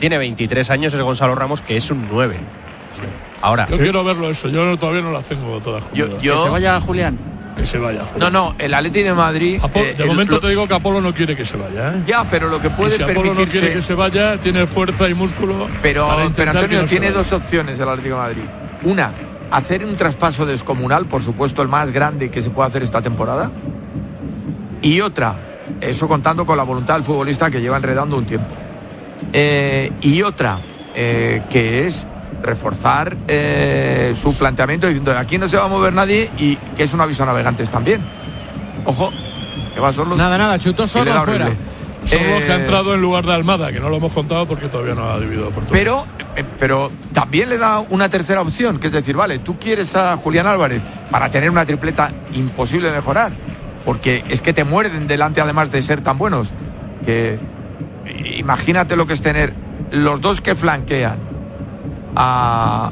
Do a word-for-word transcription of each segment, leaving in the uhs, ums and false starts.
tiene veintitrés años es Gonzalo Ramos, que es un nueve. Ahora. Yo quiero verlo eso, yo no, todavía no las tengo todas. Yo, yo, que se vaya Julián. Que se vaya. No, no, el Atleti de Madrid. Apolo, eh, de el, momento lo, te digo que Apolo no quiere que se vaya, ¿eh? Ya, pero lo que puede y si permitirse. Apolo no quiere que se vaya, tiene fuerza y músculo. Pero, para pero Antonio, no tiene dos opciones el Atlético de Madrid. Una, hacer un traspaso descomunal, por supuesto el más grande que se puede hacer esta temporada. Y otra, eso contando con la voluntad del futbolista que lleva enredando un tiempo. Eh, y otra, eh, que es reforzar eh, su planteamiento diciendo de aquí no se va a mover nadie, y que es un aviso a navegantes también. Ojo, que va solo. Nada, nada, chutó solo afuera. Solo eh, que ha entrado en lugar de Almada, que no lo hemos contado porque todavía no ha debido oportunidad. Pero, eh, pero también le da una tercera opción, que es decir, vale, tú quieres a Julián Álvarez para tener una tripleta imposible de mejorar, porque es que te muerden delante, además de ser tan buenos, que imagínate lo que es tener los dos que flanquean a,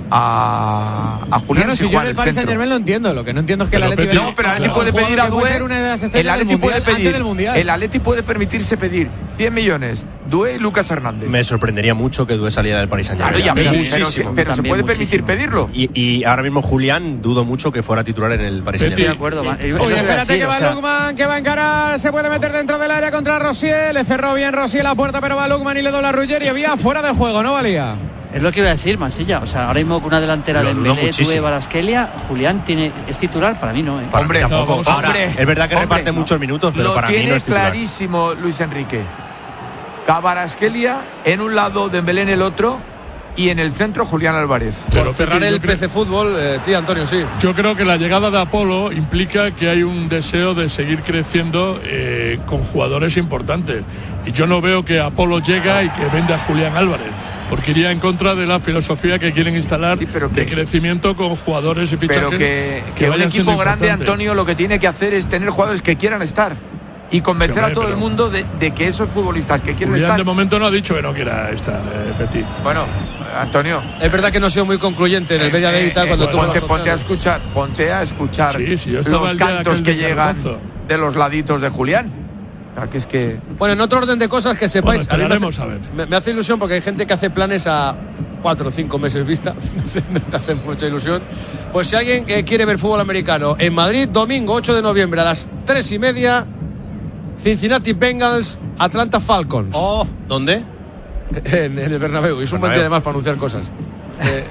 a, a Julián. No, no, si yo del Paris Saint-Germain lo entiendo, lo que no entiendo es que el Atleti no, pero el Atleti puede pedir a Doué, el Atleti puede pedir, el Atleti puede permitirse pedir cien millones, Doué y Lucas Hernández. Me sorprendería mucho que Doué saliera del Paris Saint-Germain. Claro, ya, pero, pero, pero, pero se puede permitir pedirlo. Y, y ahora mismo Julián dudo mucho que fuera titular en el Paris Saint-Germain. Estoy de acuerdo. Oye, espérate que va Lukman, que va a encarar, se puede meter dentro del área contra Rosier, le cerró bien Rosier la puerta, pero va Lukman y le dobla a Ruggieri, había fuera de juego, ¿no valía? Es lo que iba a decir, Mansilla. O sea, ahora mismo con una delantera de Dembélé, Doué, Kvaratskhelia, Julián tiene, es titular, para mí no, ¿eh? Hombre, tampoco. No, ahora, hombre, es verdad que hombre, reparte no. muchos minutos, pero lo para tiene mí no es titular. Clarísimo Luis Enrique. Kvaratskhelia en un lado, Dembélé en el otro, y en el centro Julián Álvarez. Pero por cerrar el P C Fútbol, eh, tío Antonio, sí. Yo creo que la llegada de Apolo implica que hay un deseo de seguir creciendo eh, con jugadores importantes. Y yo no veo que Apolo llega y que venda a Julián Álvarez, porque iría en contra de la filosofía que quieren instalar sí, pero que, de crecimiento con jugadores y fichajes. Pero que, que, que un equipo grande, importante. Antonio, lo que tiene que hacer es tener jugadores que quieran estar y convencer sí, hombre, a todo el mundo de, de que esos futbolistas que quieren Julián estar. De momento no ha dicho que no quiera estar, eh, Petit. Bueno, Antonio. Es verdad que no ha sido muy concluyente en el media day y tal, eh, cuando eh, tú ponte, ponte a escuchar, ponte a escuchar sí, sí, los cantos que llegan de los laditos de Julián. Que es que... Bueno, en otro orden de cosas que sepáis, bueno, a mí me, hace, a ver. Me, me hace ilusión porque hay gente que hace planes a cuatro o cinco meses vista. Me hace mucha ilusión. Pues si alguien que quiere ver fútbol americano en Madrid, domingo ocho de noviembre a las tres y media, Cincinnati Bengals, Atlanta Falcons. Oh, ¿dónde? En, en el Bernabéu. Y es un buen día además para anunciar cosas. Eh,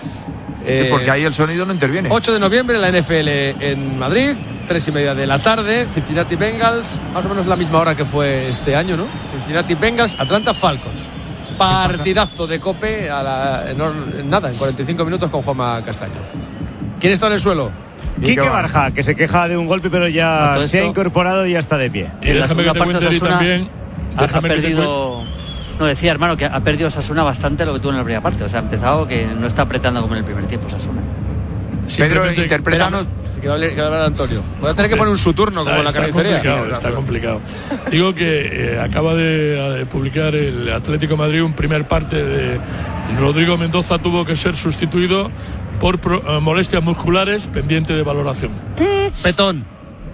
eh, porque ahí el sonido no interviene. ocho de noviembre en la N F L en Madrid, tres y media de la tarde, Cincinnati Bengals, más o menos la misma hora que fue este año, ¿no? Cincinnati Bengals, Atlanta Falcons. Partidazo de Cope a la, en, nada, en cuarenta y cinco minutos con Juanma Castaño. ¿Quién está en el suelo? Quique Barja, que se queja de un golpe, pero ya se ha incorporado y ya está de pie. Y déjame que te cuente Osasuna, también. Ha, ha perdido. No, decía, hermano, que ha perdido Osasuna bastante lo que tuvo en la primera parte. O sea, ha empezado que no está apretando como en el primer tiempo Osasuna. Pedro, interpretanos. Que va a hablar Antonio. Voy a tener que poner un su turno como en la carnicería. Complicado, está complicado. Digo que eh, acaba de, de publicar el Atlético de Madrid un primer parte de Rodrigo Mendoza, tuvo que ser sustituido por pro, uh, molestias musculares, pendiente de valoración. Petón.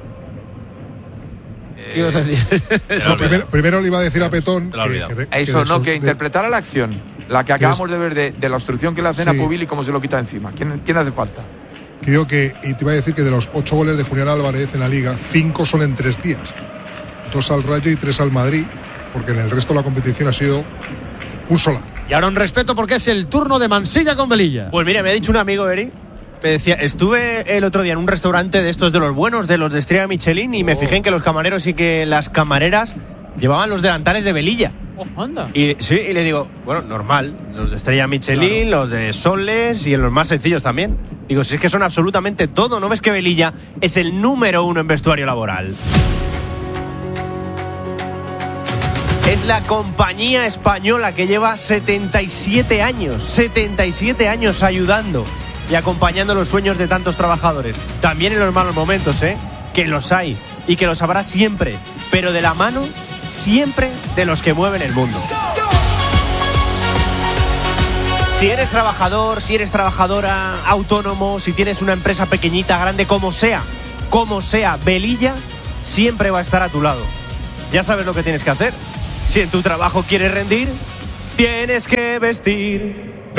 ¿Qué ibas a decir? No, primero, primero le iba a decir a Petón que, que, que eso, no, que interpretara la acción, la que acabamos de ver de, de la obstrucción que le hacen sí. a Pubil y cómo se lo quita encima. ¿Quién, quién hace falta? Que digo que, y te iba a decir que de los ocho goles de Julián Álvarez en la Liga, cinco son en tres días. Dos al Rayo y tres al Madrid, porque en el resto de la competición ha sido un solar. Y ahora un respeto porque es el turno de Mansilla con Velilla. Pues mira, me ha dicho un amigo, Eri, me decía, estuve el otro día en un restaurante de estos de los buenos, de los de Estrella Michelin, y me oh. fijé en que los camareros y que las camareras llevaban los delantales de Velilla. Oh, anda. Y sí, y le digo, bueno, normal, los de Estrella Michelin, claro. Los de Soles y en los más sencillos también. Digo, si es que son absolutamente todo, ¿no ves que Velilla es el número uno en vestuario laboral? Es la compañía española que lleva setenta y siete años, setenta y siete años ayudando y acompañando los sueños de tantos trabajadores. También en los malos momentos, ¿eh? Que los hay y que los habrá siempre, pero de la mano siempre de los que mueven el mundo. Si eres trabajador, si eres trabajadora, autónomo, si tienes una empresa pequeñita, grande, como sea, como sea, Velilla siempre va a estar a tu lado. Ya sabes lo que tienes que hacer. Si en tu trabajo quieres rendir, tienes que vestir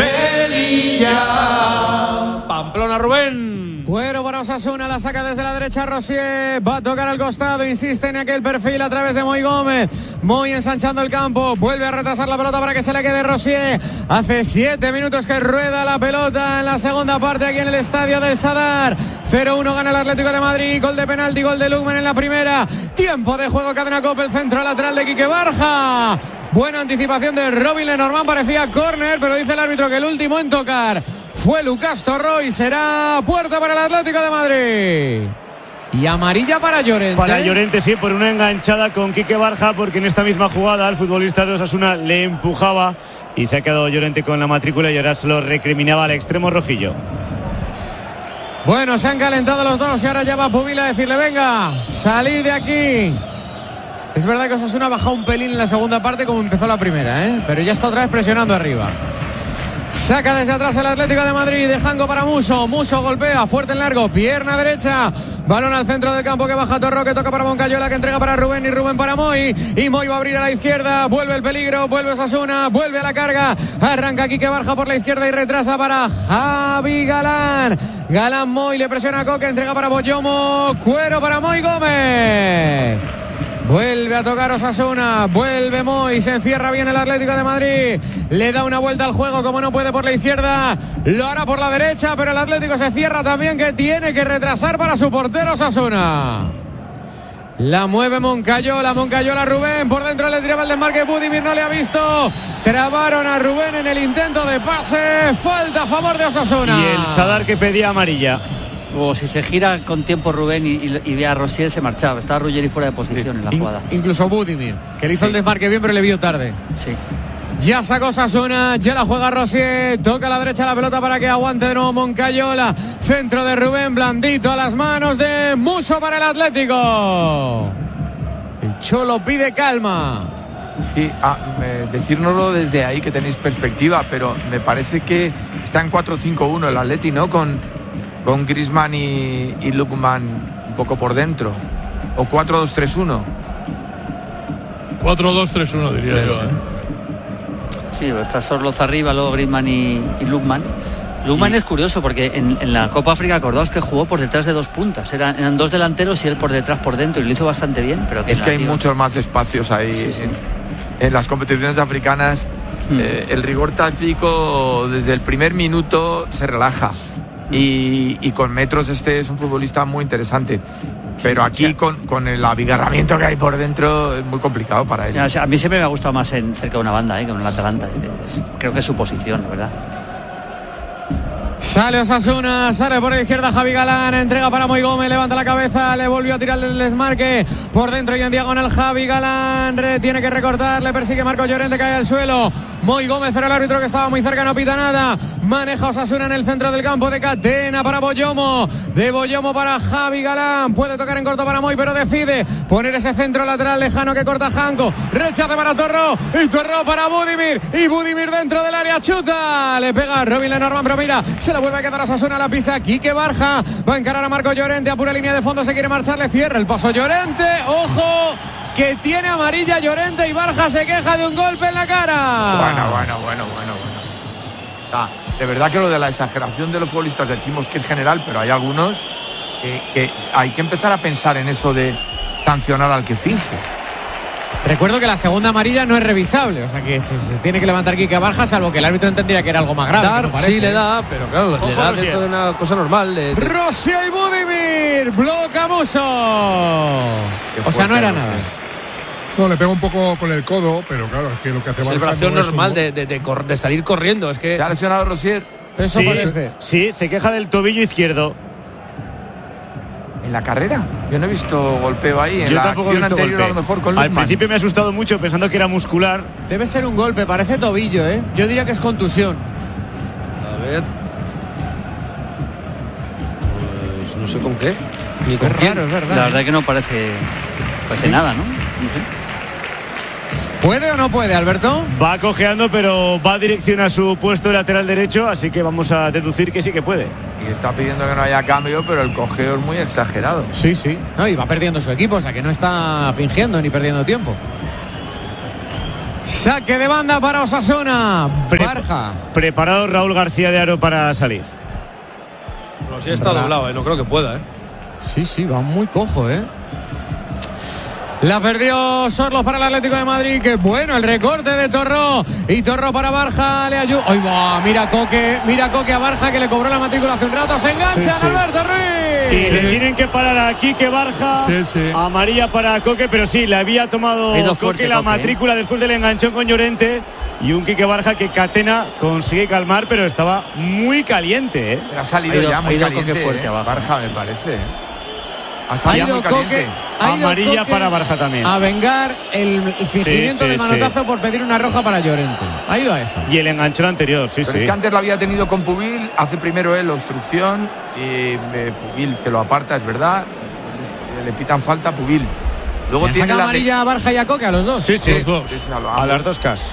Velilla. Pamplona, Rubén. Cuero para Osasuna, la saca desde la derecha Rosier, va a tocar al costado, insiste en aquel perfil a través de Moy Gómez. Moy ensanchando el campo, vuelve a retrasar la pelota para que se le quede Rosier. Hace siete minutos que rueda la pelota en la segunda parte aquí en el estadio del Sadar. cero uno gana el Atlético de Madrid, gol de penalti, gol de Lukman en la primera. Tiempo de juego, cadena Cope, el centro lateral de Quique Barja. Buena anticipación de Robin Lenormand, parecía córner, pero dice el árbitro que el último en tocar fue Lucas Torró y será puerta para el Atlético de Madrid. Y amarilla para Llorente. Para Llorente, sí, por una enganchada con Quique Barja, porque en esta misma jugada el futbolista de Osasuna le empujaba y se ha quedado Llorente con la matrícula y ahora se lo recriminaba al extremo rojillo. Bueno, se han calentado los dos y ahora ya va Pubila a decirle: venga, salir de aquí. Es verdad que Osasuna ha bajado un pelín en la segunda parte como empezó la primera, ¿eh? Pero ya está otra vez presionando arriba. Saca desde atrás el Atlético de Madrid, dejando para Muso. Muso golpea, fuerte en largo, pierna derecha. Balón al centro del campo que baja Torró, que toca para Moncayola, que entrega para Rubén y Rubén para Moy. Y Moy va a abrir a la izquierda, vuelve el peligro, vuelve Osasuna, vuelve a la carga. Arranca Quique Barja por la izquierda y retrasa para Javi Galán. Galán Moy le presiona a Coque, entrega para Boyomo. Cuero para Moy Gómez. Vuelve a tocar Osasuna, vuelve Moy, se encierra bien el Atlético de Madrid, le da una vuelta al juego como no puede por la izquierda, lo hará por la derecha, pero el Atlético se cierra también, que tiene que retrasar para su portero Osasuna. La mueve Moncayola, Moncayola Rubén, por dentro le tiraba el desmarque, Budimir no le ha visto, trabaron a Rubén en el intento de pase, falta a favor de Osasuna. Y el Sadar que pedía amarilla. O si se gira con tiempo Rubén y, y, y ve a Rosier, se marchaba. Estaba Ruggeri fuera de posición sí. en la jugada. In, incluso Budimir, que le hizo sí. el desmarque bien, pero le vio tarde. Sí. Ya sacó Osasuna, ya la juega Rosier, toca a la derecha la pelota para que aguante de nuevo Moncayola. Centro de Rubén, blandito a las manos de Muso para el Atlético. El Cholo pide calma. Sí, ah, me, decírnoslo desde ahí que tenéis perspectiva, pero me parece que está en cuatro cinco uno el Atleti, ¿no? Con... con Griezmann y, y Lukman un poco por dentro. O cuatro dos tres uno. cuatro dos tres uno diría yo. ¿eh? Sí, está Sorloz arriba, luego Griezmann y, y Lukman. Lukman y... es curioso porque en, en la Copa África, acordaos que jugó por detrás de dos puntas. Eran, eran dos delanteros y él por detrás, por dentro. Y lo hizo bastante bien. Pero que es que hay tío... muchos más espacios ahí. Sí, sí. En, en las competiciones africanas, hmm. eh, el rigor táctico desde el primer minuto se relaja. Y, y con metros este es un futbolista muy interesante, pero aquí con, con el abigarramiento que hay por dentro es muy complicado para él. Ya, o sea, a mí siempre me ha gustado más en cerca de una banda, ¿eh? que en el Atalanta. Es, creo que es su posición, la verdad. Sale Osasuna, sale por la izquierda Javi Galán, entrega para Moy Gómez, levanta la cabeza, le volvió a tirar el desmarque por dentro y en diagonal Javi Galán, re, tiene que recortar, le persigue Marcos Llorente, cae al suelo. Moy Gómez, pero el árbitro que estaba muy cerca no pita nada. Maneja Osasuna en el centro del campo, de Catena para Boyomo, de Boyomo para Javi Galán, puede tocar en corto para Moy, pero decide poner ese centro lateral lejano que corta Janko, rechace para Torró, y Torró para Budimir, y Budimir dentro del área, chuta, le pega Robin Lenormand, pero mira, se la vuelve a quedar a Osasuna, la pisa Quique Barja, va a encarar a Marcos Llorente, a pura línea de fondo, se quiere marchar, le cierra el paso Llorente, ojo, que tiene amarilla Llorente y Barja se queja de un golpe en la cara. Bueno, bueno, bueno, bueno, bueno. Ah, de verdad que lo de la exageración de los futbolistas decimos que en general, pero hay algunos que, que hay que empezar a pensar en eso de sancionar al que finge. Recuerdo que la segunda amarilla no es revisable, o sea que se, se tiene que levantar Quique Barja, salvo que el árbitro entendiera que era algo más grave. Dar, no sí le da, pero claro, Ojo, le da Rosier. Dentro de una cosa normal. De, de... Rosier y Budimir, bloca Muso. O sea, no era nada. No, le pega un poco con el codo, pero claro, es que lo que hace es Barja celebración no normal es un... de, de, de, cor, de salir corriendo. Es que... ¿Te ha lesionado Rosier? Eso sí, parece. Sí, se queja del tobillo izquierdo. ¿En la carrera? Yo no he visto golpeo ahí. En Yo la tampoco acción he visto anterior golpe. a lo mejor con Al Lukman. principio me ha asustado mucho pensando que era muscular. Debe ser un golpe, parece tobillo, ¿eh? Yo diría que es contusión. A ver. Pues no sé con qué. Ni con es quién. raro, es verdad. La verdad es que no parece, parece ¿Sí? nada, ¿no? No sé. ¿Puede o no puede, Alberto? Va cojeando, pero va a dirección a su puesto de lateral derecho, así que vamos a deducir que sí que puede. Y está pidiendo que no haya cambio, pero el cojeo es muy exagerado. Sí, sí. No, y va perdiendo su equipo, o sea que no está fingiendo ni perdiendo tiempo. Saque de banda para Osasuna. Pre- Barja. Preparado Raúl García de Aro para salir. Bueno, sí está doblado, ¿eh? No creo que pueda, ¿eh? Sí, sí, va muy cojo, ¿eh? La perdió Sorlos para el Atlético de Madrid. Qué bueno el recorte de Torró. Y Torró para Barja. Le ayuda. ¡Ay, va! Mira Coque. Mira Coque a Barja, que le cobró la matrícula hace un rato. Se engancha, Sí, sí. Alberto Ruiz. Y sí. Le tienen que parar aquí que Barja. Sí, sí. Amarilla para Coque, pero sí, le había tomado Ha ido Coque fuerte la Coque, matrícula ¿eh? después del enganchón con Llorente. Y un Quique Barja que Catena consigue calmar, pero estaba muy caliente, ¿eh? Pero ha salido Ha ido- ya ha muy ido caliente. Coque fuerte eh, abajo. Barja, me parece. eh. Ha Ha salido ido muy Coque. caliente. Ha ido Amarilla Coque para Barja también. A vengar el, el fingimiento Sí, sí, del manotazo sí. por pedir una roja para Llorente. Ha ido a eso. Y el enganchón anterior, sí, Pero sí. es que antes lo había tenido con Pubil, hace primero él la obstrucción y eh, Pubil se lo aparta, es verdad. Le, le pitan falta a Pubil. Luego Le tiene saca la amarilla a Barja y a Coque, a los dos. Sí, sí. Los dos. de- a, lo- A las dos cas.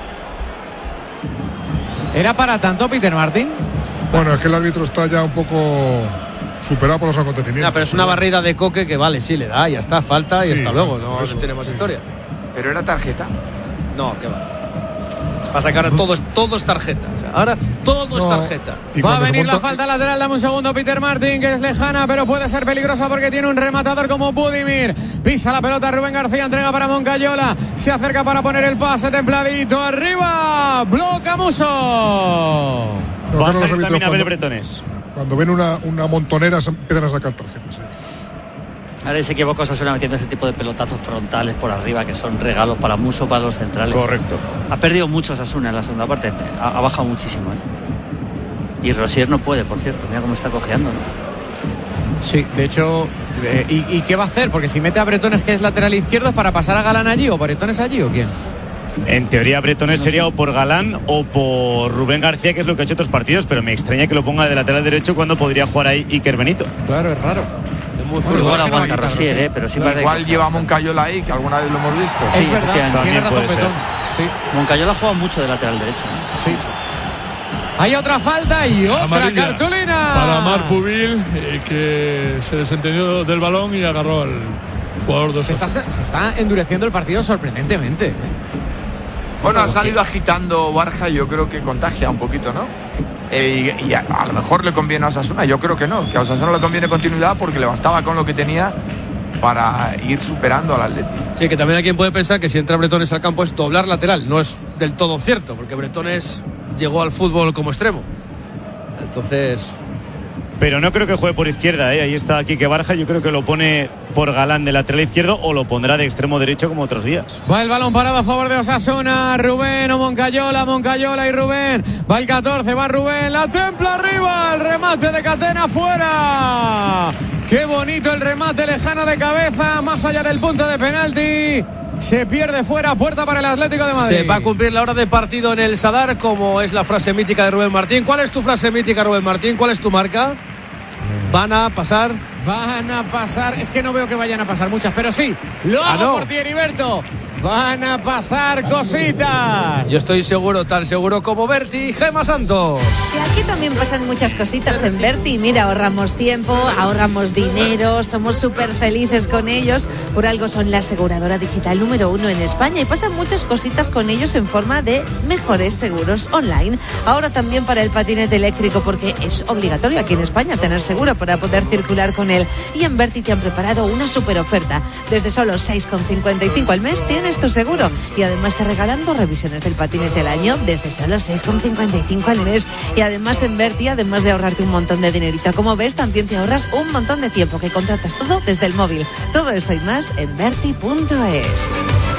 ¿Era para tanto, Peter Martín? Bueno, es que el árbitro está ya un poco superado por los acontecimientos. Nah, pero es una barrida de Coque que vale, sí, le da, ya está, falta y Sí, hasta luego. por No, eso, no tenemos sí. historia. Pero era tarjeta. No, que va. Pasa que ahora todo es, todo es tarjeta. O sea, ahora todo es No. tarjeta. Y Va a cuando se venir la monta- falta lateral, dame un segundo, Peter Martín, que es lejana, pero puede ser peligrosa porque tiene un rematador como Budimir. Pisa la pelota Rubén García, entrega para Moncayola, se acerca para poner el pase templadito, arriba, bloca Muso. No, Va a que no los salir árbitros también a cuando- ver Bretones. Cuando ven una, una montonera se empiezan a sacar tarjetas. ¿eh? Ahora se equivoca Osasuna metiendo ese tipo de pelotazos frontales por arriba que son regalos para Muso, para los centrales. Correcto. Ha perdido mucho Osasuna en la segunda parte, ha, ha bajado muchísimo, ¿eh? Y Rosier no puede, por cierto, mira cómo está cojeando, ¿no? Sí, de hecho, eh, ¿y, ¿y qué va a hacer? Porque si mete a Bretones, que es lateral izquierdo, ¿es para pasar a Galán allí o Bretones allí o quién? En teoría Bretones sería o por Galán o por Rubén García, que es lo que ha hecho otros partidos, pero me extraña que lo ponga de lateral derecho cuando podría jugar ahí Iker Benito. Claro, es raro. Muy Bueno, Igual igual que no aguanta va a quitar Rosier, Rosier. ¿eh? Pero sí parece Igual que- lleva Moncayola ahí, que alguna vez lo hemos visto. Sí, es verdad, efectivamente. tiene También razón puede ser. Petón. Sí. Moncayola juega mucho de lateral derecho, ¿no? Sí. Hay otra falta y otra Amarilla cartulina. para Mar Pubil, eh, que se desentendió del balón y agarró al jugador de Se está, se está endureciendo el partido sorprendentemente. Bueno, ha salido agitando Barja y yo creo que contagia un poquito, ¿no? Eh, y y a, a lo mejor le conviene a Osasuna, yo creo que no, que a Osasuna le conviene continuidad porque le bastaba con lo que tenía para ir superando al Atlético. Sí, que también hay quien puede pensar que si entra Bretones al campo es doblar lateral. No es del todo cierto, porque Bretones llegó al fútbol como extremo. Entonces, Pero no creo que juegue por izquierda, ¿eh? Ahí está Quique Barja, yo creo que lo pone por Galán de lateral izquierdo o lo pondrá de extremo derecho como otros días. Va el balón parado a favor de Osasuna. Rubén o Moncayola, Moncayola y Rubén. Va el catorce, va Rubén. La templa arriba. El remate de Catena fuera. Qué bonito el remate lejano de cabeza. Más allá del punto de penalti. Se pierde fuera. Puerta para el Atlético de Madrid. se va a cumplir la hora de partido en el Sadar, como es la frase mítica de Rubén Martín. ¿Cuál es tu frase mítica, Rubén Martín? ¿Cuál es tu marca? Van a pasar. Van a pasar, es que no veo que vayan a pasar muchas, pero sí, lo Ah, hago no. por ti, Heriberto. Van a pasar cositas. Yo estoy seguro, tan seguro como Berti y Gema Santos. Y aquí también pasan muchas cositas en Berti. Mira, ahorramos tiempo, ahorramos dinero, somos súper felices con ellos. Por algo son la aseguradora digital número uno en España y pasan muchas cositas con ellos en forma de mejores seguros online. Ahora también para el patinete eléctrico, porque es obligatorio aquí en España tener seguro para poder circular con él. Y en Berti te han preparado una súper oferta. Desde solo seis con cincuenta y cinco al mes tienes tu seguro y además te regalan dos revisiones del patinete al año desde solo seis con cincuenta y cinco al mes. Y además en Berti, además de ahorrarte un montón de dinerito, como ves, también te ahorras un montón de tiempo, que contratas todo desde el móvil. Todo esto y más en berti punto es.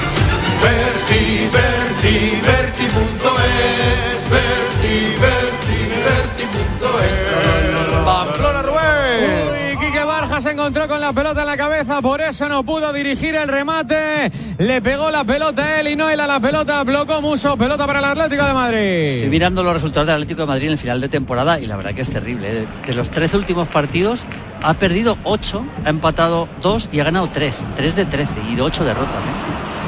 Berti, Berti, Berti punto es, Berti, Berti, Berti punto es. Pamplona, Rubén. Uy, Quique Barja se encontró con la pelota en la cabeza, por eso no pudo dirigir el remate. Le pegó la pelota a él y no él a la pelota. Blocó Muso, pelota para el Atlético de Madrid. Estoy mirando los resultados del Atlético de Madrid en el final de temporada y la verdad que es terrible. ¿eh? De los trece últimos partidos ha perdido ocho, ha empatado dos y ha ganado tres. tres de trece y de ocho derrotas. ¿eh?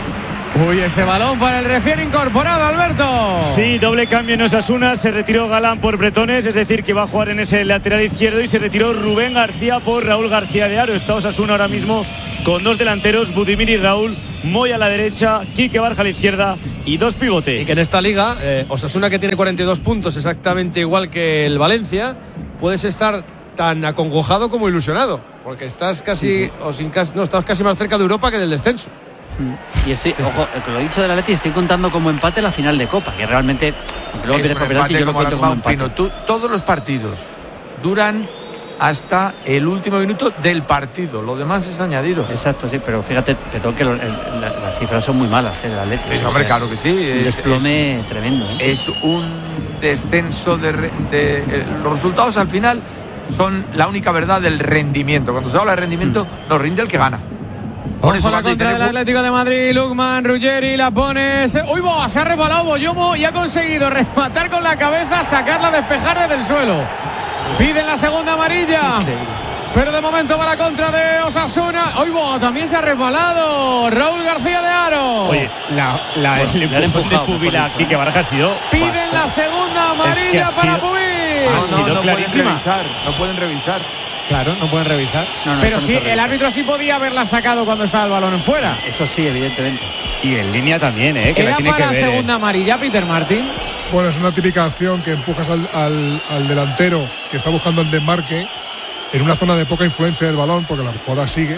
Uy, ese balón para el recién incorporado, Alberto. Sí, doble cambio en Osasuna. Se retiró Galán por Bretones, es decir, que va a jugar en ese lateral izquierdo, y se retiró Rubén García por Raúl García de Haro. Está Osasuna ahora mismo con dos delanteros, Budimir y Raúl, Moy a la derecha, Quique Barja a la izquierda y dos pivotes. Y que en esta liga, eh, Osasuna, que tiene cuarenta y dos puntos, exactamente igual que el Valencia, puedes estar tan acongojado como ilusionado, porque estás casi, sí, sí. o sin casi, no, estás casi más cerca de Europa que del descenso. Y estoy, ojo, con lo dicho del Atleti, estoy contando como empate la final de Copa, que realmente, aunque luego pierde por penalti, yo lo cuento como empate. Pino, tú, todos los partidos duran hasta el último minuto del partido, lo demás es añadido. Exacto, sí, pero fíjate, Petón, que lo, el, la, las cifras son muy malas, ¿eh? Del Atleti. Sí, hombre, o sea, claro que sí. Es un desplome es, tremendo. ¿eh? Es un descenso de, de, de. Los resultados al final son la única verdad del rendimiento. Cuando se habla de rendimiento, mm. nos rinde el que gana. Por eso la contra del Atlético de Madrid, Lukman, Ruggeri, la pone. Se... ¡Uy, bo! Se ha resbalado Boyomo y ha conseguido rematar con la cabeza, sacarla, despejar desde el suelo. Piden la segunda amarilla. Increíble. Pero de momento va la contra de Osasuna. ¡Uy, bo! También se ha resbalado Raúl García de Haro. Oye, la, la, bueno, el empujón de Pubila aquí que Baraja ha sido. Piden bastante. La segunda amarilla es que para Pubil. No, no, no pueden revisar. No pueden revisar. Claro, no pueden revisar. No, no, pero sí, no el árbitro sí podía haberla sacado cuando estaba el balón en fuera. Eso sí, evidentemente. Y en línea también, ¿eh? Que ¿Era la tiene para que ver, segunda ¿eh? amarilla, Peter Martin? Bueno, es una típica acción que empujas al, al, al delantero que está buscando el desmarque en una zona de poca influencia del balón, porque la jugada sigue.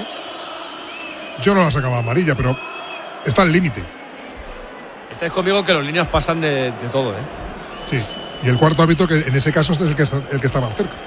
Yo no la sacaba amarilla, pero está al límite. Estáis conmigo que los líneas pasan de, de todo, ¿eh? Sí, y el cuarto árbitro, que en ese caso es el que está, el que está más cerca.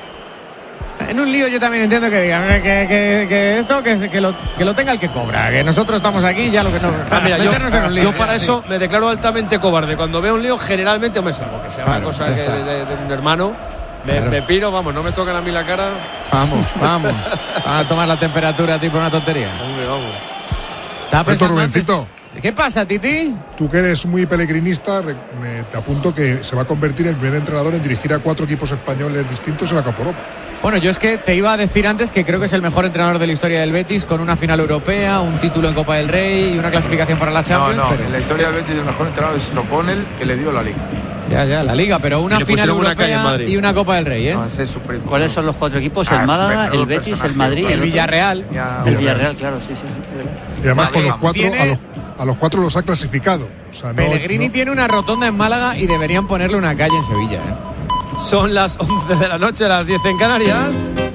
En un lío yo también entiendo que digan que, que, que esto que, que, lo, que lo tenga el que cobra, que nosotros estamos aquí ya lo que no. Ah, mira, yo, en lío, yo para sí. eso me declaro altamente cobarde. Cuando veo un lío, generalmente me salgo, que sea claro, una cosa que de, de, de un hermano. Me, claro. me piro, vamos, no me tocan a mí la cara. Vamos, vamos. Van a tomar la temperatura tipo una tontería. Hombre, vamos. Está pensando antes. ¿Qué pasa, Titi? Tú que eres muy pelegrinista, me, te apunto que se va a convertir en el primer entrenador en dirigir a cuatro equipos españoles distintos en la Copa Europa. Bueno, yo es que te iba a decir antes que creo que es el mejor entrenador de la historia del Betis, con una final europea, un título en Copa del Rey y una clasificación para la Champions. No, no, pero... en la historia del Betis el mejor entrenador es O'Connell, que le dio la Liga. Ya, ya, la Liga, pero una final europea una y una Copa del Rey, ¿eh? No, ¿cuáles son los cuatro equipos? El Málaga, el Betis, el Madrid y el Villarreal. El Villarreal, claro, sí, sí, sí. Y además con los cuatro, ¿Tiene... a, los, a los cuatro los ha clasificado. O sea, no, Pellegrini no... tiene una rotonda en Málaga y deberían ponerle una calle en Sevilla, ¿eh? Son las once de la noche, las diez en Canarias.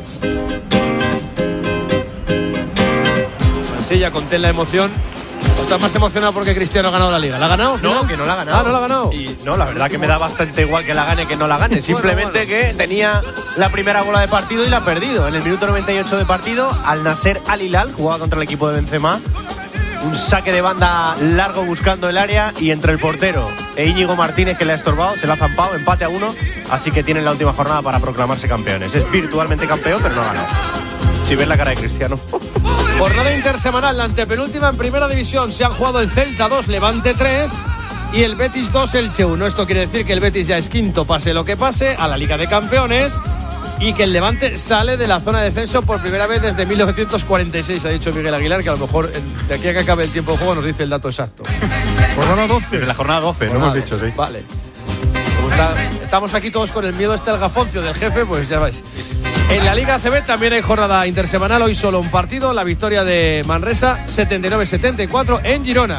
Sí, ya conté la emoción. ¿O estás más emocionado porque Cristiano ha ganado la Liga? ¿La ha ganado? No, ¿no? que no la ha ganado. Ah, no la ha ganado. Y no, la verdad que me da bastante igual que la gane que no la gane. Simplemente bueno, bueno. que tenía la primera bola de partido y la ha perdido. En el minuto noventa y ocho de partido, Al Nasser Al Hilal jugaba contra el equipo de Benzema. Un saque de banda largo buscando el área y entre el portero e Íñigo Martínez, que le ha estorbado, se la ha zampado, empate a uno. Así que tienen la última jornada para proclamarse campeones. Es virtualmente campeón, pero no ha ganado. Si ves la cara de Cristiano. Jornada intersemanal, la antepenúltima en primera división. Se han jugado el Celta dos, Levante tres y el Betis dos, Elche uno. Esto quiere decir que el Betis ya es quinto, pase lo que pase, a la Liga de Campeones, y que el Levante sale de la zona de descenso por primera vez desde mil novecientos cuarenta y seis. Ha dicho Miguel Aguilar, que a lo mejor de aquí a que acabe el tiempo de juego nos dice el dato exacto. Jornada doce. Desde la jornada doce, lo hemos dicho, sí. Vale. Como está, estamos aquí todos con el miedo este al gafoncio del jefe, pues ya vais. En la Liga A C B también hay jornada intersemanal. Hoy solo un partido, la victoria de Manresa setenta y nueve setenta y cuatro en Girona.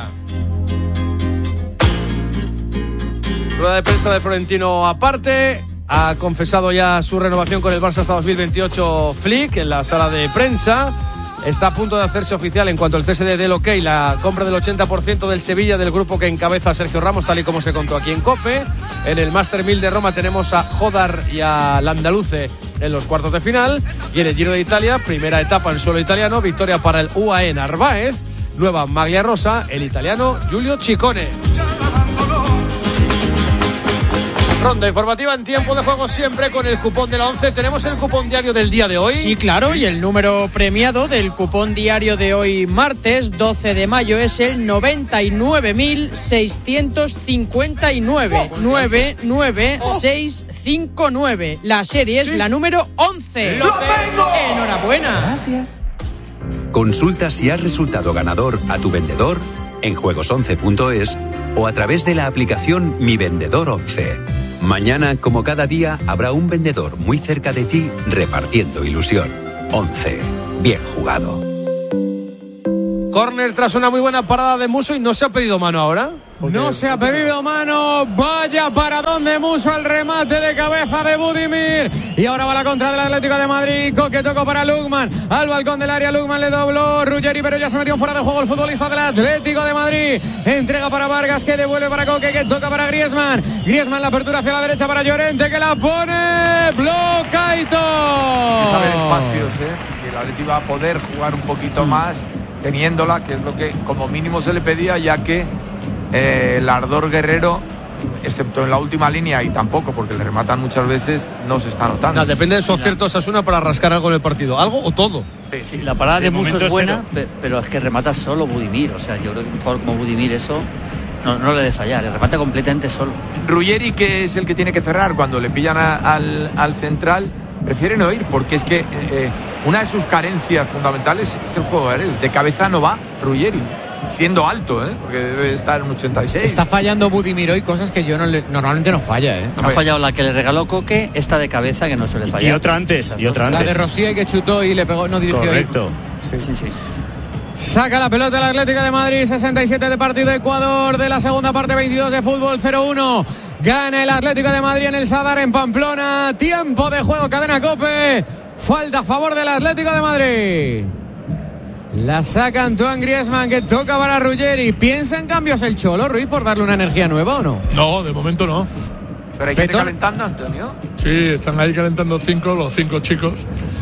Rueda de prensa de Florentino aparte. Ha confesado ya su renovación con el Barça hasta dos mil veintiocho Flick en la sala de prensa. Está a punto de hacerse oficial en cuanto el C S D dé el ok, la compra del ochenta por ciento del Sevilla, del grupo que encabeza Sergio Ramos, tal y como se contó aquí en COPE. En el Master mil de Roma tenemos a Jodar y a Landaluce en los cuartos de final. Y en el Giro de Italia, primera etapa en suelo italiano, victoria para el U A E Narváez, nueva maglia rosa, el italiano Giulio Ciccone. Ronda informativa en tiempo de juego siempre con el cupón de la once. Tenemos el cupón diario del día de hoy. Sí, claro, y el número premiado del cupón diario de hoy martes doce de mayo es el noventa y nueve mil seiscientos cincuenta y nueve. nueve nueve seis cinco nueve. La serie es sí. la número once. ¡Lo tengo! Enhorabuena. Gracias. Consulta si has resultado ganador a tu vendedor en juegos once punto es o a través de la aplicación Mi Vendedor once. Mañana, como cada día, habrá un vendedor muy cerca de ti repartiendo ilusión. once. Bien jugado. Córner tras una muy buena parada de Musso y no se ha pedido mano ahora. Porque... No se ha pedido mano. Vaya paradón de Musso, el remate de cabeza de Budimir. Y ahora va la contra del Atlético de Madrid. Coque tocó para Lukman. Al balcón del área, Lukman le dobló Ruggeri, pero ya se metió fuera de juego el futbolista del Atlético de Madrid. Entrega para Vargas, que devuelve para Coque, que toca para Griezmann. Griezmann, la apertura hacia la derecha para Llorente, que la pone. Bloca y todo. Empieza a haber espacios, ¿eh? Y el Atlético va a poder jugar un poquito mm. más teniéndola, que es lo que como mínimo se le pedía, ya que eh, el ardor guerrero, excepto en la última línea, y tampoco porque le rematan muchas veces, no se está notando. No, depende de su acierto Osasuna para rascar algo en el partido, algo o todo. Sí, sí, la parada de Musso es buena, pero, pero es que remata solo Budimir. O sea, yo creo que un jugador como Budimir eso no, no le debe fallar, le remata completamente solo. Ruggeri, que es el que tiene que cerrar cuando le pillan a, al, al central, prefiere no ir, porque es que eh, una de sus carencias fundamentales es el juego aéreo. De cabeza no va Ruggeri, siendo alto, ¿eh? Porque debe estar en ochenta y seis. Está fallando Budimir hoy cosas que yo no le, normalmente no falla, ¿eh? Ha fallado la que le regaló Coque, esta de cabeza que no suele fallar. Y otra antes, y otra antes. La de Rosier que chutó y le pegó, no dirigió. Correcto. Sí, sí, sí. Saca la pelota el Atlético de Madrid, sesenta y siete de partido, Ecuador de la segunda parte, veintidós de fútbol, cero uno. Gana el Atlético de Madrid en el Sadar, en Pamplona. Tiempo de juego, cadena COPE. Falta a favor del Atlético de Madrid. La saca Antoine Griezmann, que toca para Ruggeri. ¿Piensa en cambios el Cholo, Ruiz, por darle una energía nueva o no? No, de momento no. ¿Pero hay gente calentando, Antonio? Sí, están ahí calentando cinco, los cinco chicos.